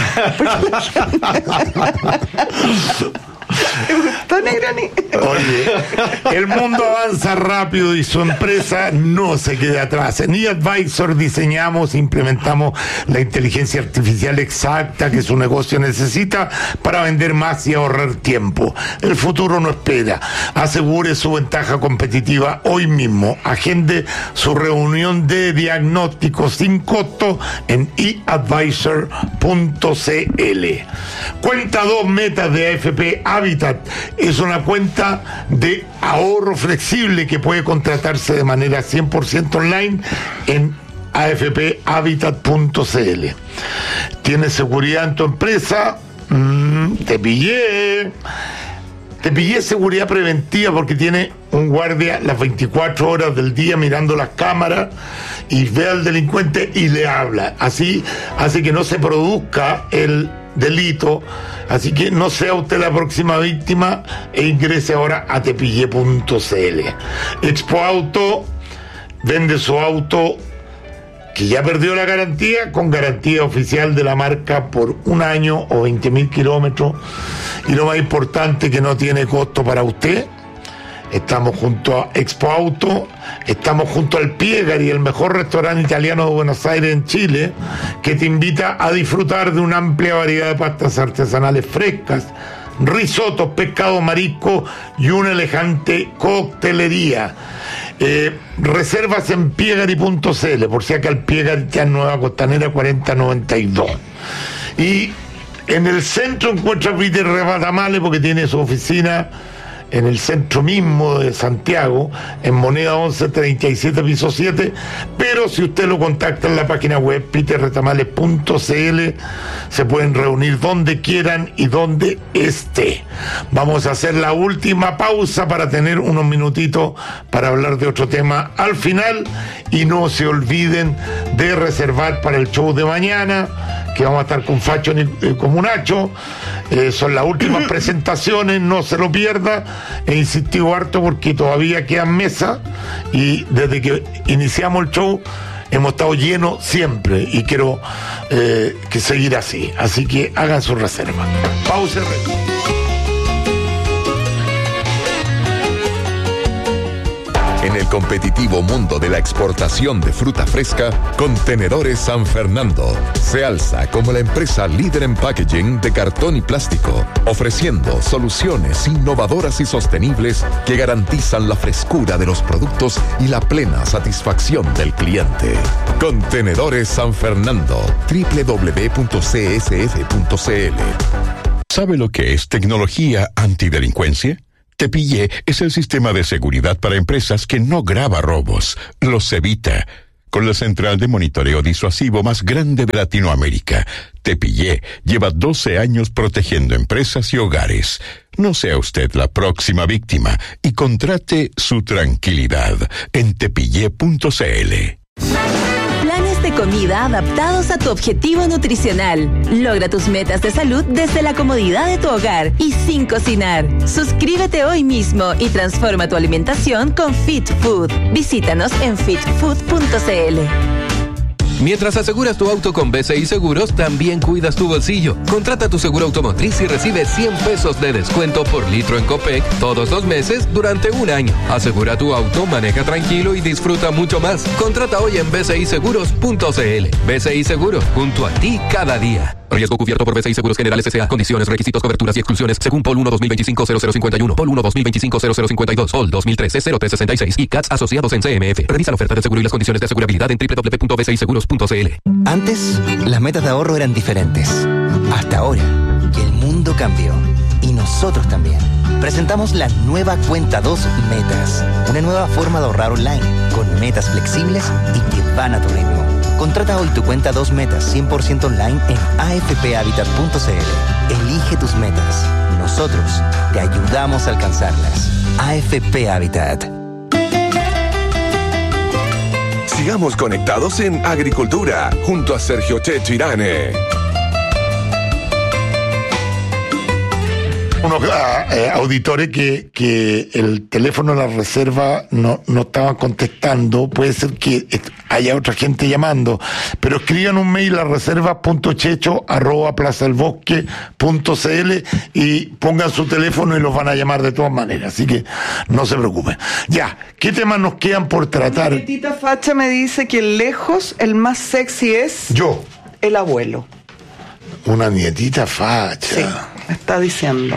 ¿Te gustó, Negroni? Oye, el mundo avanza rápido y su empresa no se queda atrás. En eAdvisor diseñamos e implementamos la inteligencia artificial exacta que su negocio necesita para vender más y ahorrar tiempo. El futuro no espera. Asegure su ventaja competitiva hoy mismo. Agende su reunión de diagnóstico sin costo en e advisor punto c l. Cuenta dos metas de A F P Habitat. Es una cuenta de ahorro flexible que puede contratarse de manera cien por ciento online en a f p habitat punto c l. ¿Tienes seguridad en tu empresa? Mm, te pillé. Te pillé seguridad preventiva porque tiene un guardia las veinticuatro horas del día mirando las cámaras y ve al delincuente y le habla. Así hace que no se produzca el delito, así que no sea usted la próxima víctima e ingrese ahora a tepille punto c l. Expo Auto vende su auto que ya perdió la garantía con garantía oficial de la marca por un año o veinte mil kilómetros, y lo más importante, que no tiene costo para usted. estamos junto a Expo Auto, estamos junto al Piegari, el mejor restaurante italiano de Buenos Aires en Chile, que te invita a disfrutar de una amplia variedad de pastas artesanales frescas, risotos, pescado, marisco y una elegante coctelería. Eh, reservas en piegari punto c l, por si acá el Piegari está en Nueva Costanera cuarenta noventa y dos. Y en el centro encuentra Peter Rebatamale, porque tiene su oficina en el centro mismo de Santiago, en Moneda once treinta y siete, piso siete, pero si usted lo contacta en la página web peter retamale punto c l, se pueden reunir donde quieran y donde esté. Vamos a hacer la última pausa para tener unos minutitos para hablar de otro tema al final, y no se olviden de reservar para el show de mañana, que vamos a estar con Facho y Comunacho. Eh, son las últimas presentaciones, no se lo pierda. He insistido harto porque todavía quedan mesas, y desde que iniciamos el show hemos estado llenos siempre, y quiero eh, que seguir así. Así que hagan su reserva. Pausa y regreso. En el competitivo mundo de la exportación de fruta fresca, Contenedores San Fernando se alza como la empresa líder en packaging de cartón y plástico, ofreciendo soluciones innovadoras y sostenibles que garantizan la frescura de los productos y la plena satisfacción del cliente. Contenedores San Fernando, doble u doble u doble u punto c s f punto c l. ¿Sabe lo que es tecnología antidelincuencia? Tepillé es el sistema de seguridad para empresas que no graba robos, los evita. Con la central de monitoreo disuasivo más grande de Latinoamérica, Tepillé lleva doce años protegiendo empresas y hogares. No sea usted la próxima víctima y contrate su tranquilidad en tepillé punto c l. Planes de comida adaptados a tu objetivo nutricional. Logra tus metas de salud desde la comodidad de tu hogar y sin cocinar. Suscríbete hoy mismo y transforma tu alimentación con Fit Food. Visítanos en fit food punto c l. Mientras aseguras tu auto con B C I Seguros, también cuidas tu bolsillo. Contrata tu seguro automotriz y recibe cien pesos de descuento por litro en Copec todos los meses durante un año. Asegura tu auto, maneja tranquilo y disfruta mucho más. Contrata hoy en b c i seguros punto c l. B C I Seguros, junto a ti cada día. Riesgo cubierto por B C I Seguros Generales S A. Condiciones, requisitos, coberturas y exclusiones según P O L uno dos mil veinticinco cero cero cincuenta y uno, P O L uno dos mil veinticinco cero cero cincuenta y dos, P O L dos mil trece cero tres sesenta y seis y C A T S asociados en C M F. Revisa la oferta de seguro y las condiciones de asegurabilidad en doble u doble u doble u punto b c i seguros punto c l. Antes, las metas de ahorro eran diferentes. Hasta ahora, que el mundo cambió. Y nosotros también. Presentamos la nueva Cuenta dos Metas. Una nueva forma de ahorrar online, con metas flexibles y que van a tu ritmo. Contrata hoy tu Cuenta dos Metas cien por ciento online en a f p habitat punto c l. Elige tus metas. Nosotros te ayudamos a alcanzarlas. A F P Habitat. Sigamos conectados en Agricultura, junto a Sergio Checho Irane. Unos eh, auditores que, que el teléfono de la reserva no, no estaban contestando. Puede ser que haya otra gente llamando, pero escriban un mail a reservas punto checho arroba plaza del bosque punto c l y pongan su teléfono y los van a llamar de todas maneras, así que no se preocupen. Ya, ¿qué temas nos quedan por tratar? Mi nietita Facha me dice que lejos el más sexy es... Yo. El abuelo. Una nietita Facha. Sí, me está diciendo.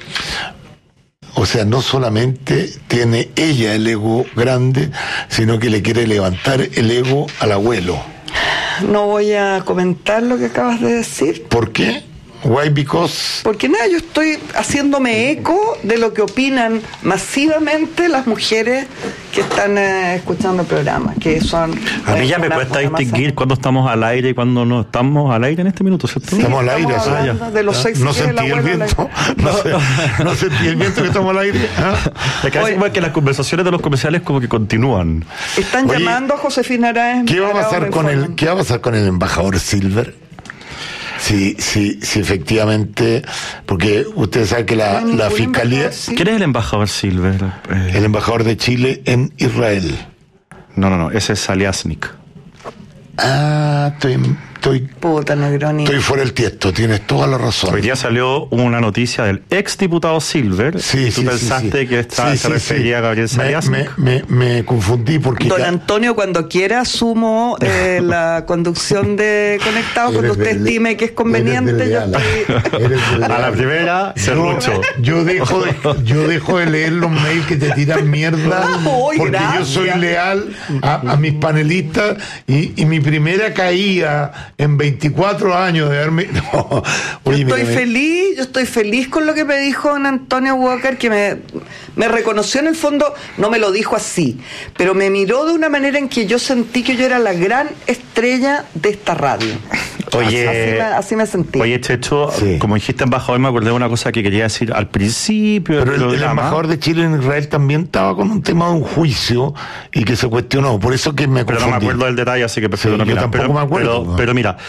O sea, no solamente tiene ella el ego grande, sino que le quiere levantar el ego al abuelo. No voy a comentar lo que acabas de decir. ¿Por qué? Why because... Porque nada, yo estoy haciéndome eco de lo que opinan masivamente las mujeres que están eh, escuchando el programa, que son... A mí ya me cuesta distinguir cuándo estamos al aire y cuándo no estamos al aire en este minuto, ¿cierto? Sí, estamos al aire, estamos hablando ah, de los sexy no sentí el viento, no, se, no sentí el viento que estamos al aire. ¿Ah? Es que, Oye, que las conversaciones de los comerciales como que continúan. Están Oye, llamando a Josefina Araez. ¿Qué va a pasar con el, ¿Qué va a pasar con el embajador Silver? Sí, sí, sí, efectivamente, porque ustedes saben que la, no la fiscalía... ¿Quién es el embajador Silver? Eh... El embajador de Chile en Israel. No, no, no, ese es Saliasnik. Ah, estoy, estoy estoy, Puta, Negroni. estoy fuera del tiesto, tienes toda la razón. Hoy día salió una noticia del ex diputado Silver. Sí, y tú sí, pensaste sí, sí. que esta Sí, se sí, refería sí. a Gabriel Me, Sarias. me, me, me confundí porque... Don ya- Antonio, cuando quiera, asumo eh, la conducción de Conectados, cuando Eres usted del- estime que es conveniente. eres del Yo leal. estoy... Eres del A la leal. primera, serrucho. Yo dejo de, yo dejo de leer los mails que te tiran mierda Uy, porque gracias. yo soy leal a, a mis panelistas y, y mi primera caída en veinticuatro años de haberme... No, oye, Estoy mira, feliz, yo estoy feliz con lo que me dijo don Antonio Walker, que me, me reconoció en el fondo, no me lo dijo así, pero me miró de una manera en que yo sentí que yo era la gran estrella de esta radio. Oye, así me, así me sentí. Oye, Checho, Sí. como dijiste embajador, me acordé de una cosa que quería decir al principio Pero del el, el programa. embajador de Chile en Israel también estaba con un tema de un juicio y que se cuestionó, por eso que me Pero confundí. no me acuerdo del detalle, así que prefiero Sí, no yo mirar. tampoco pero, me acuerdo, Pero, ¿no? pero mira,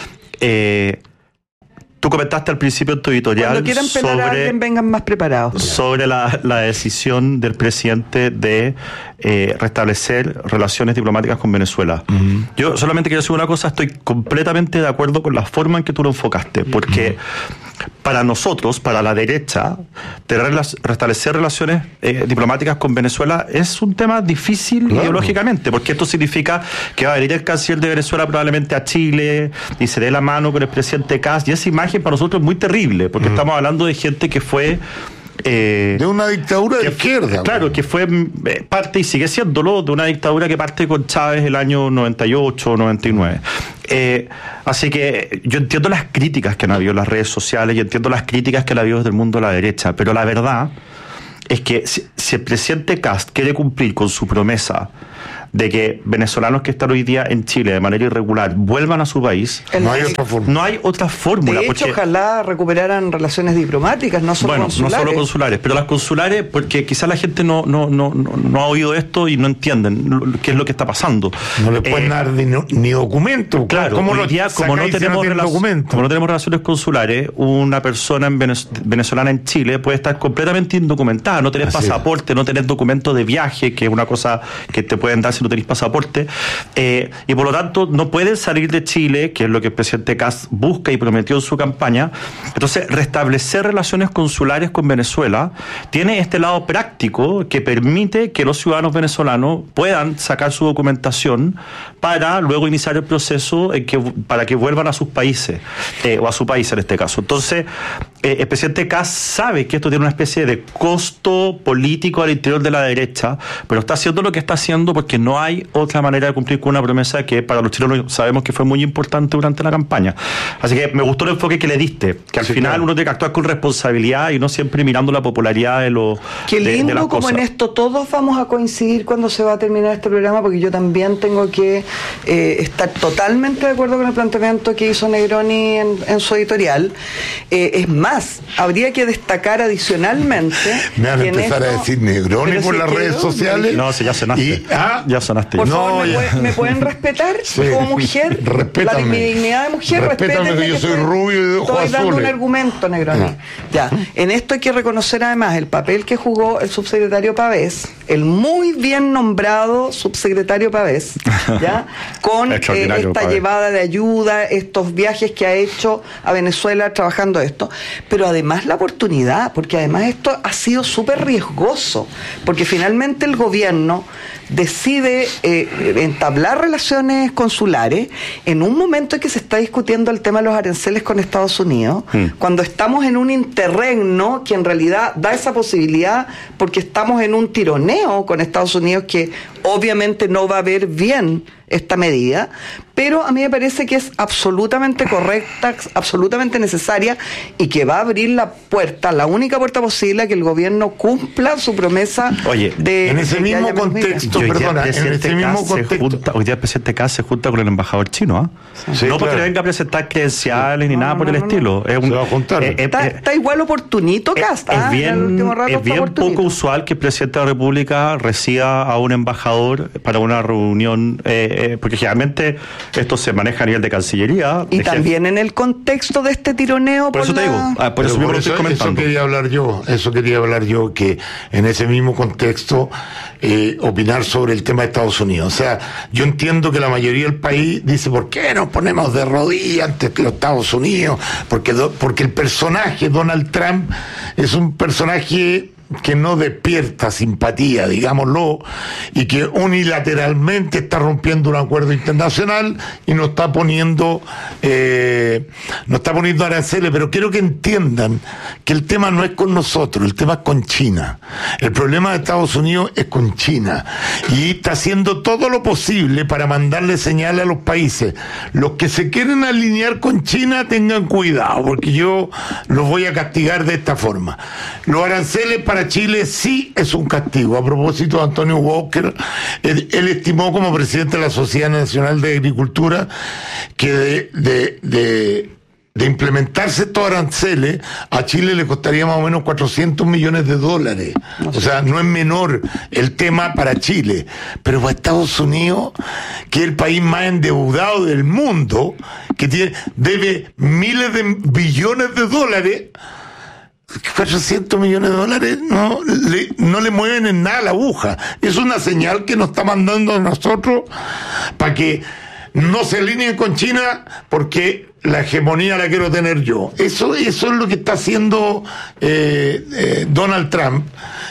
eh, tú comentaste al principio en tu editorial Cuando quieran pelar a sobre, alguien, vengan más preparados. sobre la, la decisión del presidente de eh, restablecer relaciones diplomáticas con Venezuela. Uh-huh. Yo solamente quiero decir una cosa, estoy completamente de acuerdo con la forma en que tú lo enfocaste, porque uh-huh. para nosotros, para la derecha, tener las, restablecer relaciones eh, diplomáticas con Venezuela es un tema difícil claro. ideológicamente, porque esto significa que va a venir el canciller de Venezuela probablemente a Chile y se dé la mano con el presidente Kast, y esa imagen para nosotros es muy terrible, porque uh-huh. estamos hablando de gente que fue... Eh, de una dictadura de que, izquierda. Claro, güey. que fue eh, parte y sigue siéndolo de una dictadura que parte con Chávez el año noventa y ocho, noventa y nueve. Eh, así que yo entiendo las críticas que han habido en las redes sociales y entiendo las críticas que han habido desde el mundo de la derecha, pero la verdad es que si, si el presidente Kast quiere cumplir con su promesa de que venezolanos que están hoy día en Chile de manera irregular vuelvan a su país, no hay otra fórmula. No hay otra fórmula. De hecho, porque, ojalá recuperaran relaciones diplomáticas, no solo bueno, consulares. no solo consulares, pero las consulares, porque quizás la gente no, no, no, no, no ha oído esto y no entienden qué es lo que está pasando. No le pueden eh, dar ni, ni documentos. Claro, ¿Cómo hoy lo día, como no, tenemos no relac- como no tenemos relaciones consulares, una persona en Venez- venezolana en Chile puede estar completamente indocumentada, no tener Así pasaporte, es. no tener documento de viaje, que es una cosa que te pueden dar si no tenés pasaporte. Eh, y por lo tanto no pueden salir de Chile, que es lo que el presidente Kast busca y prometió en su campaña. Entonces, restablecer relaciones consulares con Venezuela tiene este lado práctico que permite que los ciudadanos venezolanos puedan sacar su documentación para luego iniciar el proceso en que, para que vuelvan a sus países, eh, o a su país en este caso. Entonces, eh, el presidente Kast sabe que esto tiene una especie de costo político al interior de la derecha, pero está haciendo lo que está haciendo porque no hay otra manera de cumplir con una promesa que para los chilenos sabemos que fue muy importante durante la campaña. Así que me gustó el enfoque que le diste, que al sí, final claro. uno tiene que actuar con responsabilidad y no siempre mirando la popularidad de los Qué de, lindo de las como cosas. en esto todos vamos a coincidir cuando se va a terminar este programa, porque yo también tengo que eh, estar totalmente de acuerdo con el planteamiento que hizo Negroni en, en su editorial. Eh, es más, habría que destacar adicionalmente... Me van a que en empezar esto- a decir Negroni Pero por si las quedó, redes sociales. No, si ya sonaste. Y, ah, ya sonaste. Por No, favor, ¿me, ya. puede- ¿me pueden respetar Sí. como mujer? Respétame. La, mi dignidad de mujer, Respétame respétenme que yo soy estoy- rubio y de ojos Estoy dando un azules. argumento, Negroni. Ah. Ya, en esto hay que reconocer además el papel que jugó el subsecretario Pavés, el muy bien nombrado subsecretario Pavés, ¿ya? Con eh, Extraordinario, esta Pavés. llevada de ayuda, estos viajes que ha hecho a Venezuela trabajando esto, pero además la oportunidad, porque además esto ha sido súper riesgoso, porque finalmente el gobierno decide eh, entablar relaciones consulares en un momento en que se está discutiendo el tema de los aranceles con Estados Unidos, mm. cuando estamos en un interregno que en realidad da esa posibilidad porque estamos en un tironeo con Estados Unidos que obviamente no va a ver bien esta medida, pero a mí me parece que es absolutamente correcta, absolutamente necesaria y que va a abrir la puerta, la única puerta posible a que el gobierno cumpla su promesa. Oye, de en ese de que mismo haya menos contexto, Y hoy día perdona, el en presidente ese mismo Kast se contexto. junta- hoy día el presidente Kast se junta con el embajador chino, ¿ah? Sí, no porque claro. venga a presentar credenciales ni No, nada no, por no, el no, estilo. Es un, Se va a juntar. eh, eh, Está, eh, está igual oportunito, Es, Kast. es ¿ah? En el bien, último rato es está bien oportunito. poco usual que el presidente de la República reciba a un embajador para una reunión, eh, eh, porque generalmente esto se maneja a nivel de Cancillería. Y de también en el contexto de este tironeo. Por eso te la- digo, ah, por Pero eso mismo por lo estoy eso, eso comentando. quería hablar yo, eso quería hablar yo, que en ese mismo contexto eh, opinar sobre el tema de Estados Unidos. O sea, yo entiendo que la mayoría del país dice, ¿por qué nos ponemos de rodillas ante los Estados Unidos? Porque, porque el personaje Donald Trump es un personaje que no despierta simpatía, digámoslo, y que unilateralmente está rompiendo un acuerdo internacional y nos está poniendo eh, nos está poniendo aranceles. Pero quiero que entiendan que el tema no es con nosotros, el tema es con China. El problema de Estados Unidos es con China y está haciendo todo lo posible para mandarle señales a los países. Los que se quieren alinear con China tengan cuidado, porque yo los voy a castigar de esta forma. Los aranceles para Chile sí es un castigo. A propósito de Antonio Walker, él, él estimó como presidente de la Sociedad Nacional de Agricultura que de, de, de, de implementarse estos aranceles a Chile le costaría más o menos cuatrocientos millones de dólares. O sea, no es menor el tema para Chile, pero para Estados Unidos, que es el país más endeudado del mundo, que tiene, debe miles de billones de dólares, cuatrocientos millones de dólares no le, no le mueven en nada la aguja. Es una señal que nos está mandando a nosotros para que no se alineen con China, porque la hegemonía la quiero tener yo. Eso, eso es lo que está haciendo eh, eh, Donald Trump.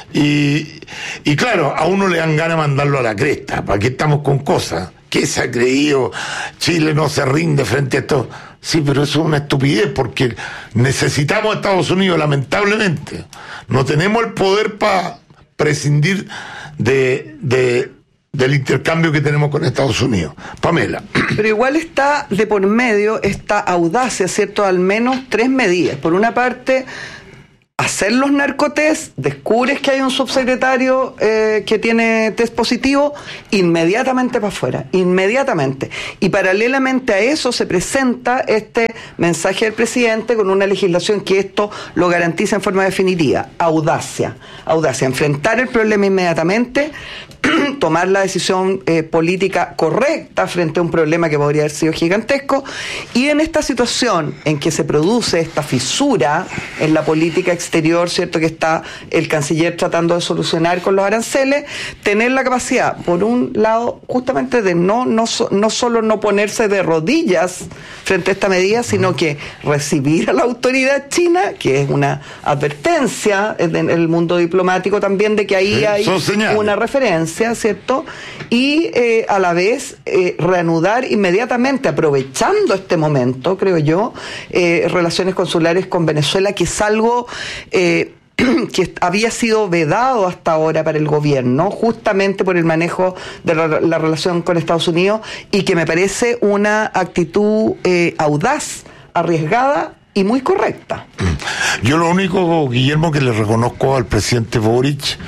Y, y claro, a uno le dan ganas de mandarlo a la cresta. ¿Para qué estamos con cosas? ¿Qué se ha creído? Chile no se rinde frente a esto. Sí, pero eso es una estupidez, porque necesitamos a Estados Unidos, lamentablemente. No tenemos el poder para prescindir de, de, del intercambio que tenemos con Estados Unidos. Pamela. Pero igual está de por medio esta audacia, ¿cierto? Al menos tres medidas. Por una parte, hacer los narcotest, descubres que hay un subsecretario eh, que tiene test positivo, inmediatamente para afuera, inmediatamente. Y paralelamente a eso se presenta este mensaje del presidente con una legislación que esto lo garantiza en forma definitiva. Audacia, audacia, enfrentar el problema inmediatamente, tomar la decisión eh, política correcta frente a un problema que podría haber sido gigantesco, y en esta situación en que se produce esta fisura en la política exterior, ¿cierto?, que está el canciller tratando de solucionar con los aranceles, tener la capacidad, por un lado, justamente de no, no, no solo no ponerse de rodillas frente a esta medida, sino que recibir a la autoridad china, que es una advertencia en el mundo diplomático también de que ahí hay una referencia, ¿cierto? Y eh, a la vez eh, reanudar inmediatamente, aprovechando este momento, creo yo, eh, relaciones consulares con Venezuela, que es algo eh, que había sido vedado hasta ahora para el gobierno, justamente por el manejo de la, la relación con Estados Unidos, y que me parece una actitud eh, audaz, arriesgada y muy correcta. Yo lo único, Guillermo, que le reconozco al presidente Boric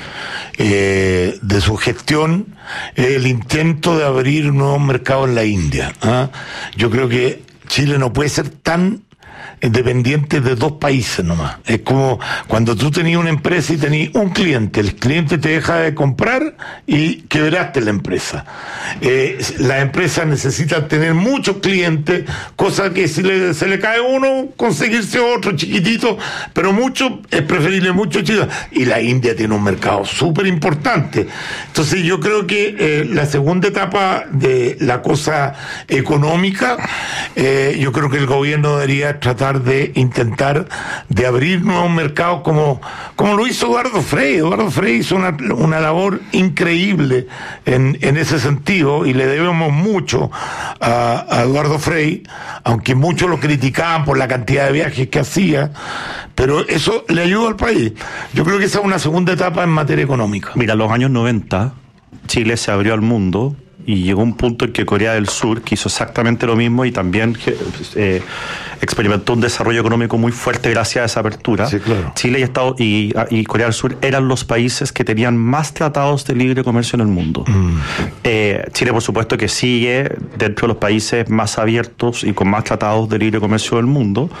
eh, de su gestión es el intento de abrir un nuevo mercado en la India. ¿eh? Yo creo que Chile no puede ser tan dependiente de dos países nomás. Es como cuando tú tenías una empresa y tenías un cliente, el cliente te deja de comprar y quebraste la empresa. Eh, las empresas necesitan tener muchos clientes, cosa que si le, se le cae uno, conseguirse otro chiquitito, pero mucho, es preferible mucho chico. Y la India tiene un mercado súper importante. Entonces yo creo que eh, la segunda etapa de la cosa económica, eh, yo creo que el gobierno debería tratar de intentar de abrir nuevos mercados como, como lo hizo Eduardo Frei. Eduardo Frei hizo una, una labor increíble en, en ese sentido, y le debemos mucho a, a Eduardo Frei, aunque muchos lo criticaban por la cantidad de viajes que hacía, pero eso le ayudó al país. Yo creo que esa es una segunda etapa en materia económica. Mira, en los años noventa Chile se abrió al mundo y llegó un punto en que Corea del Sur, que hizo exactamente lo mismo y también eh, experimentó un desarrollo económico muy fuerte gracias a esa apertura. Sí, claro. Chile y, Estado, y, y Corea del Sur eran los países que tenían más tratados de libre comercio en el mundo. Mm. Eh, Chile, por supuesto, que sigue dentro de los países más abiertos y con más tratados de libre comercio del mundo.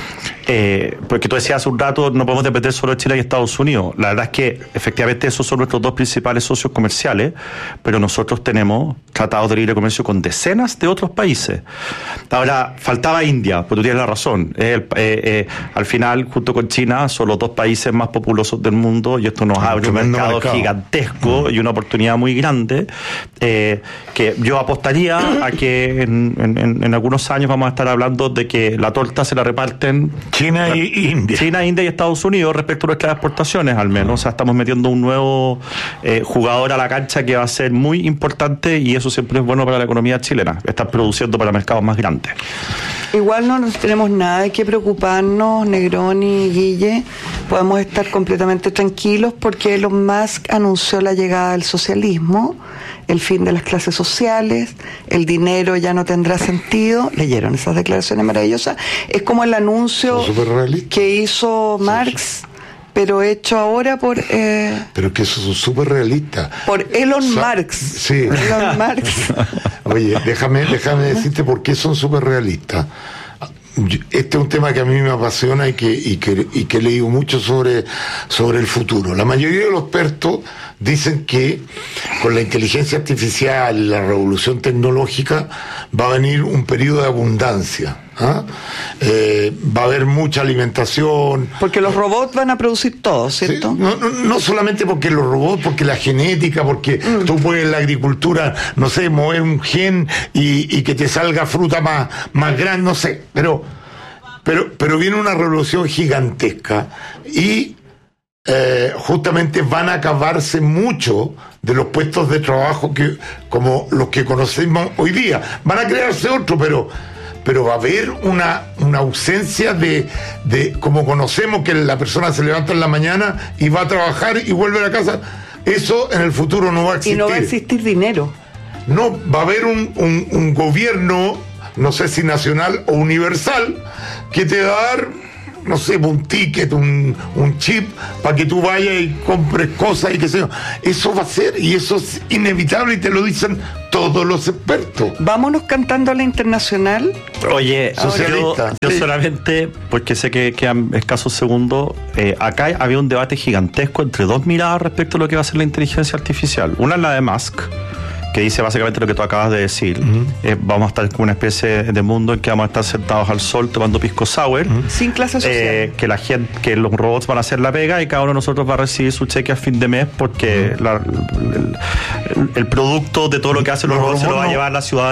Eh, porque tú decías hace un rato, no podemos depender solo de Chile y Estados Unidos. La verdad es que efectivamente esos son nuestros dos principales socios comerciales, pero nosotros tenemos tratados de libre comercio con decenas de otros países. Ahora, faltaba India, porque tú tiene la razón. El, eh, eh, al final, junto con China, son los dos países más populosos del mundo y esto nos abre un mercado, mercado gigantesco mm. y una oportunidad muy grande eh, que yo apostaría a que en, en, en algunos años vamos a estar hablando de que la torta se la reparten China y India. China, India y Estados Unidos respecto a nuestras exportaciones, al menos. O sea, estamos metiendo un nuevo eh, jugador a la cancha que va a ser muy importante y eso siempre es bueno para la economía chilena, estar produciendo para mercados más grandes. Igual no nos tenemos nada de qué preocuparnos, Negroni y Guille. Podemos estar completamente tranquilos porque Elon Musk anunció la llegada del socialismo, el fin de las clases sociales, el dinero ya no tendrá sentido. ¿Leyeron esas declaraciones maravillosas? Es como el anuncio que hizo Marx, pero hecho ahora por... Eh, pero que eso es súper realista. Por Elon o sea, Marx. Sí. Elon Marx. Oye, déjame, déjame decirte por qué son súper realistas. Este es un tema que a mí me apasiona y que, y que, y que he leído mucho sobre, sobre el futuro. La mayoría de los expertos dicen que con la inteligencia artificial y la revolución tecnológica va a venir un periodo de abundancia. ¿Ah? Eh, va a haber mucha alimentación. Porque los robots van a producir todo, ¿cierto? Sí, no, no, no solamente porque los robots, porque la genética, porque mm. tú puedes en la agricultura, no sé, mover un gen y, y que te salga fruta más, más grande, no sé, pero, pero, pero viene una revolución gigantesca y eh, justamente van a acabarse mucho de los puestos de trabajo que, como los que conocemos hoy día. Van a crearse otros, pero pero va a haber una, una ausencia de, de, como conocemos, que la persona se levanta en la mañana y va a trabajar y vuelve a la casa. Eso en el futuro no va a existir. Y no va a existir dinero. No, va a haber un, un, un gobierno, no sé si nacional o universal, que te va a dar, no sé, un ticket, un, un chip, para que tú vayas y compres cosas y qué sé yo. Eso va a ser, y eso es inevitable, y te lo dicen todos los expertos. Vámonos cantando a la internacional. Oye, yo, yo solamente, porque sé que quedan escasos segundos, eh, acá había un debate gigantesco entre dos miradas respecto a lo que va a ser la inteligencia artificial. Una es la de Musk, que dice básicamente lo que tú acabas de decir. Uh-huh. eh, vamos a estar con una especie de mundo en que vamos a estar sentados al sol tomando pisco sour. Uh-huh. Sin clase social. Eh, que la gente, que los robots van a hacer la pega y cada uno de nosotros va a recibir su cheque a fin de mes porque uh-huh. la, el, el, el producto de todo lo que hacen los, los robots se lo va a llevar la ciudad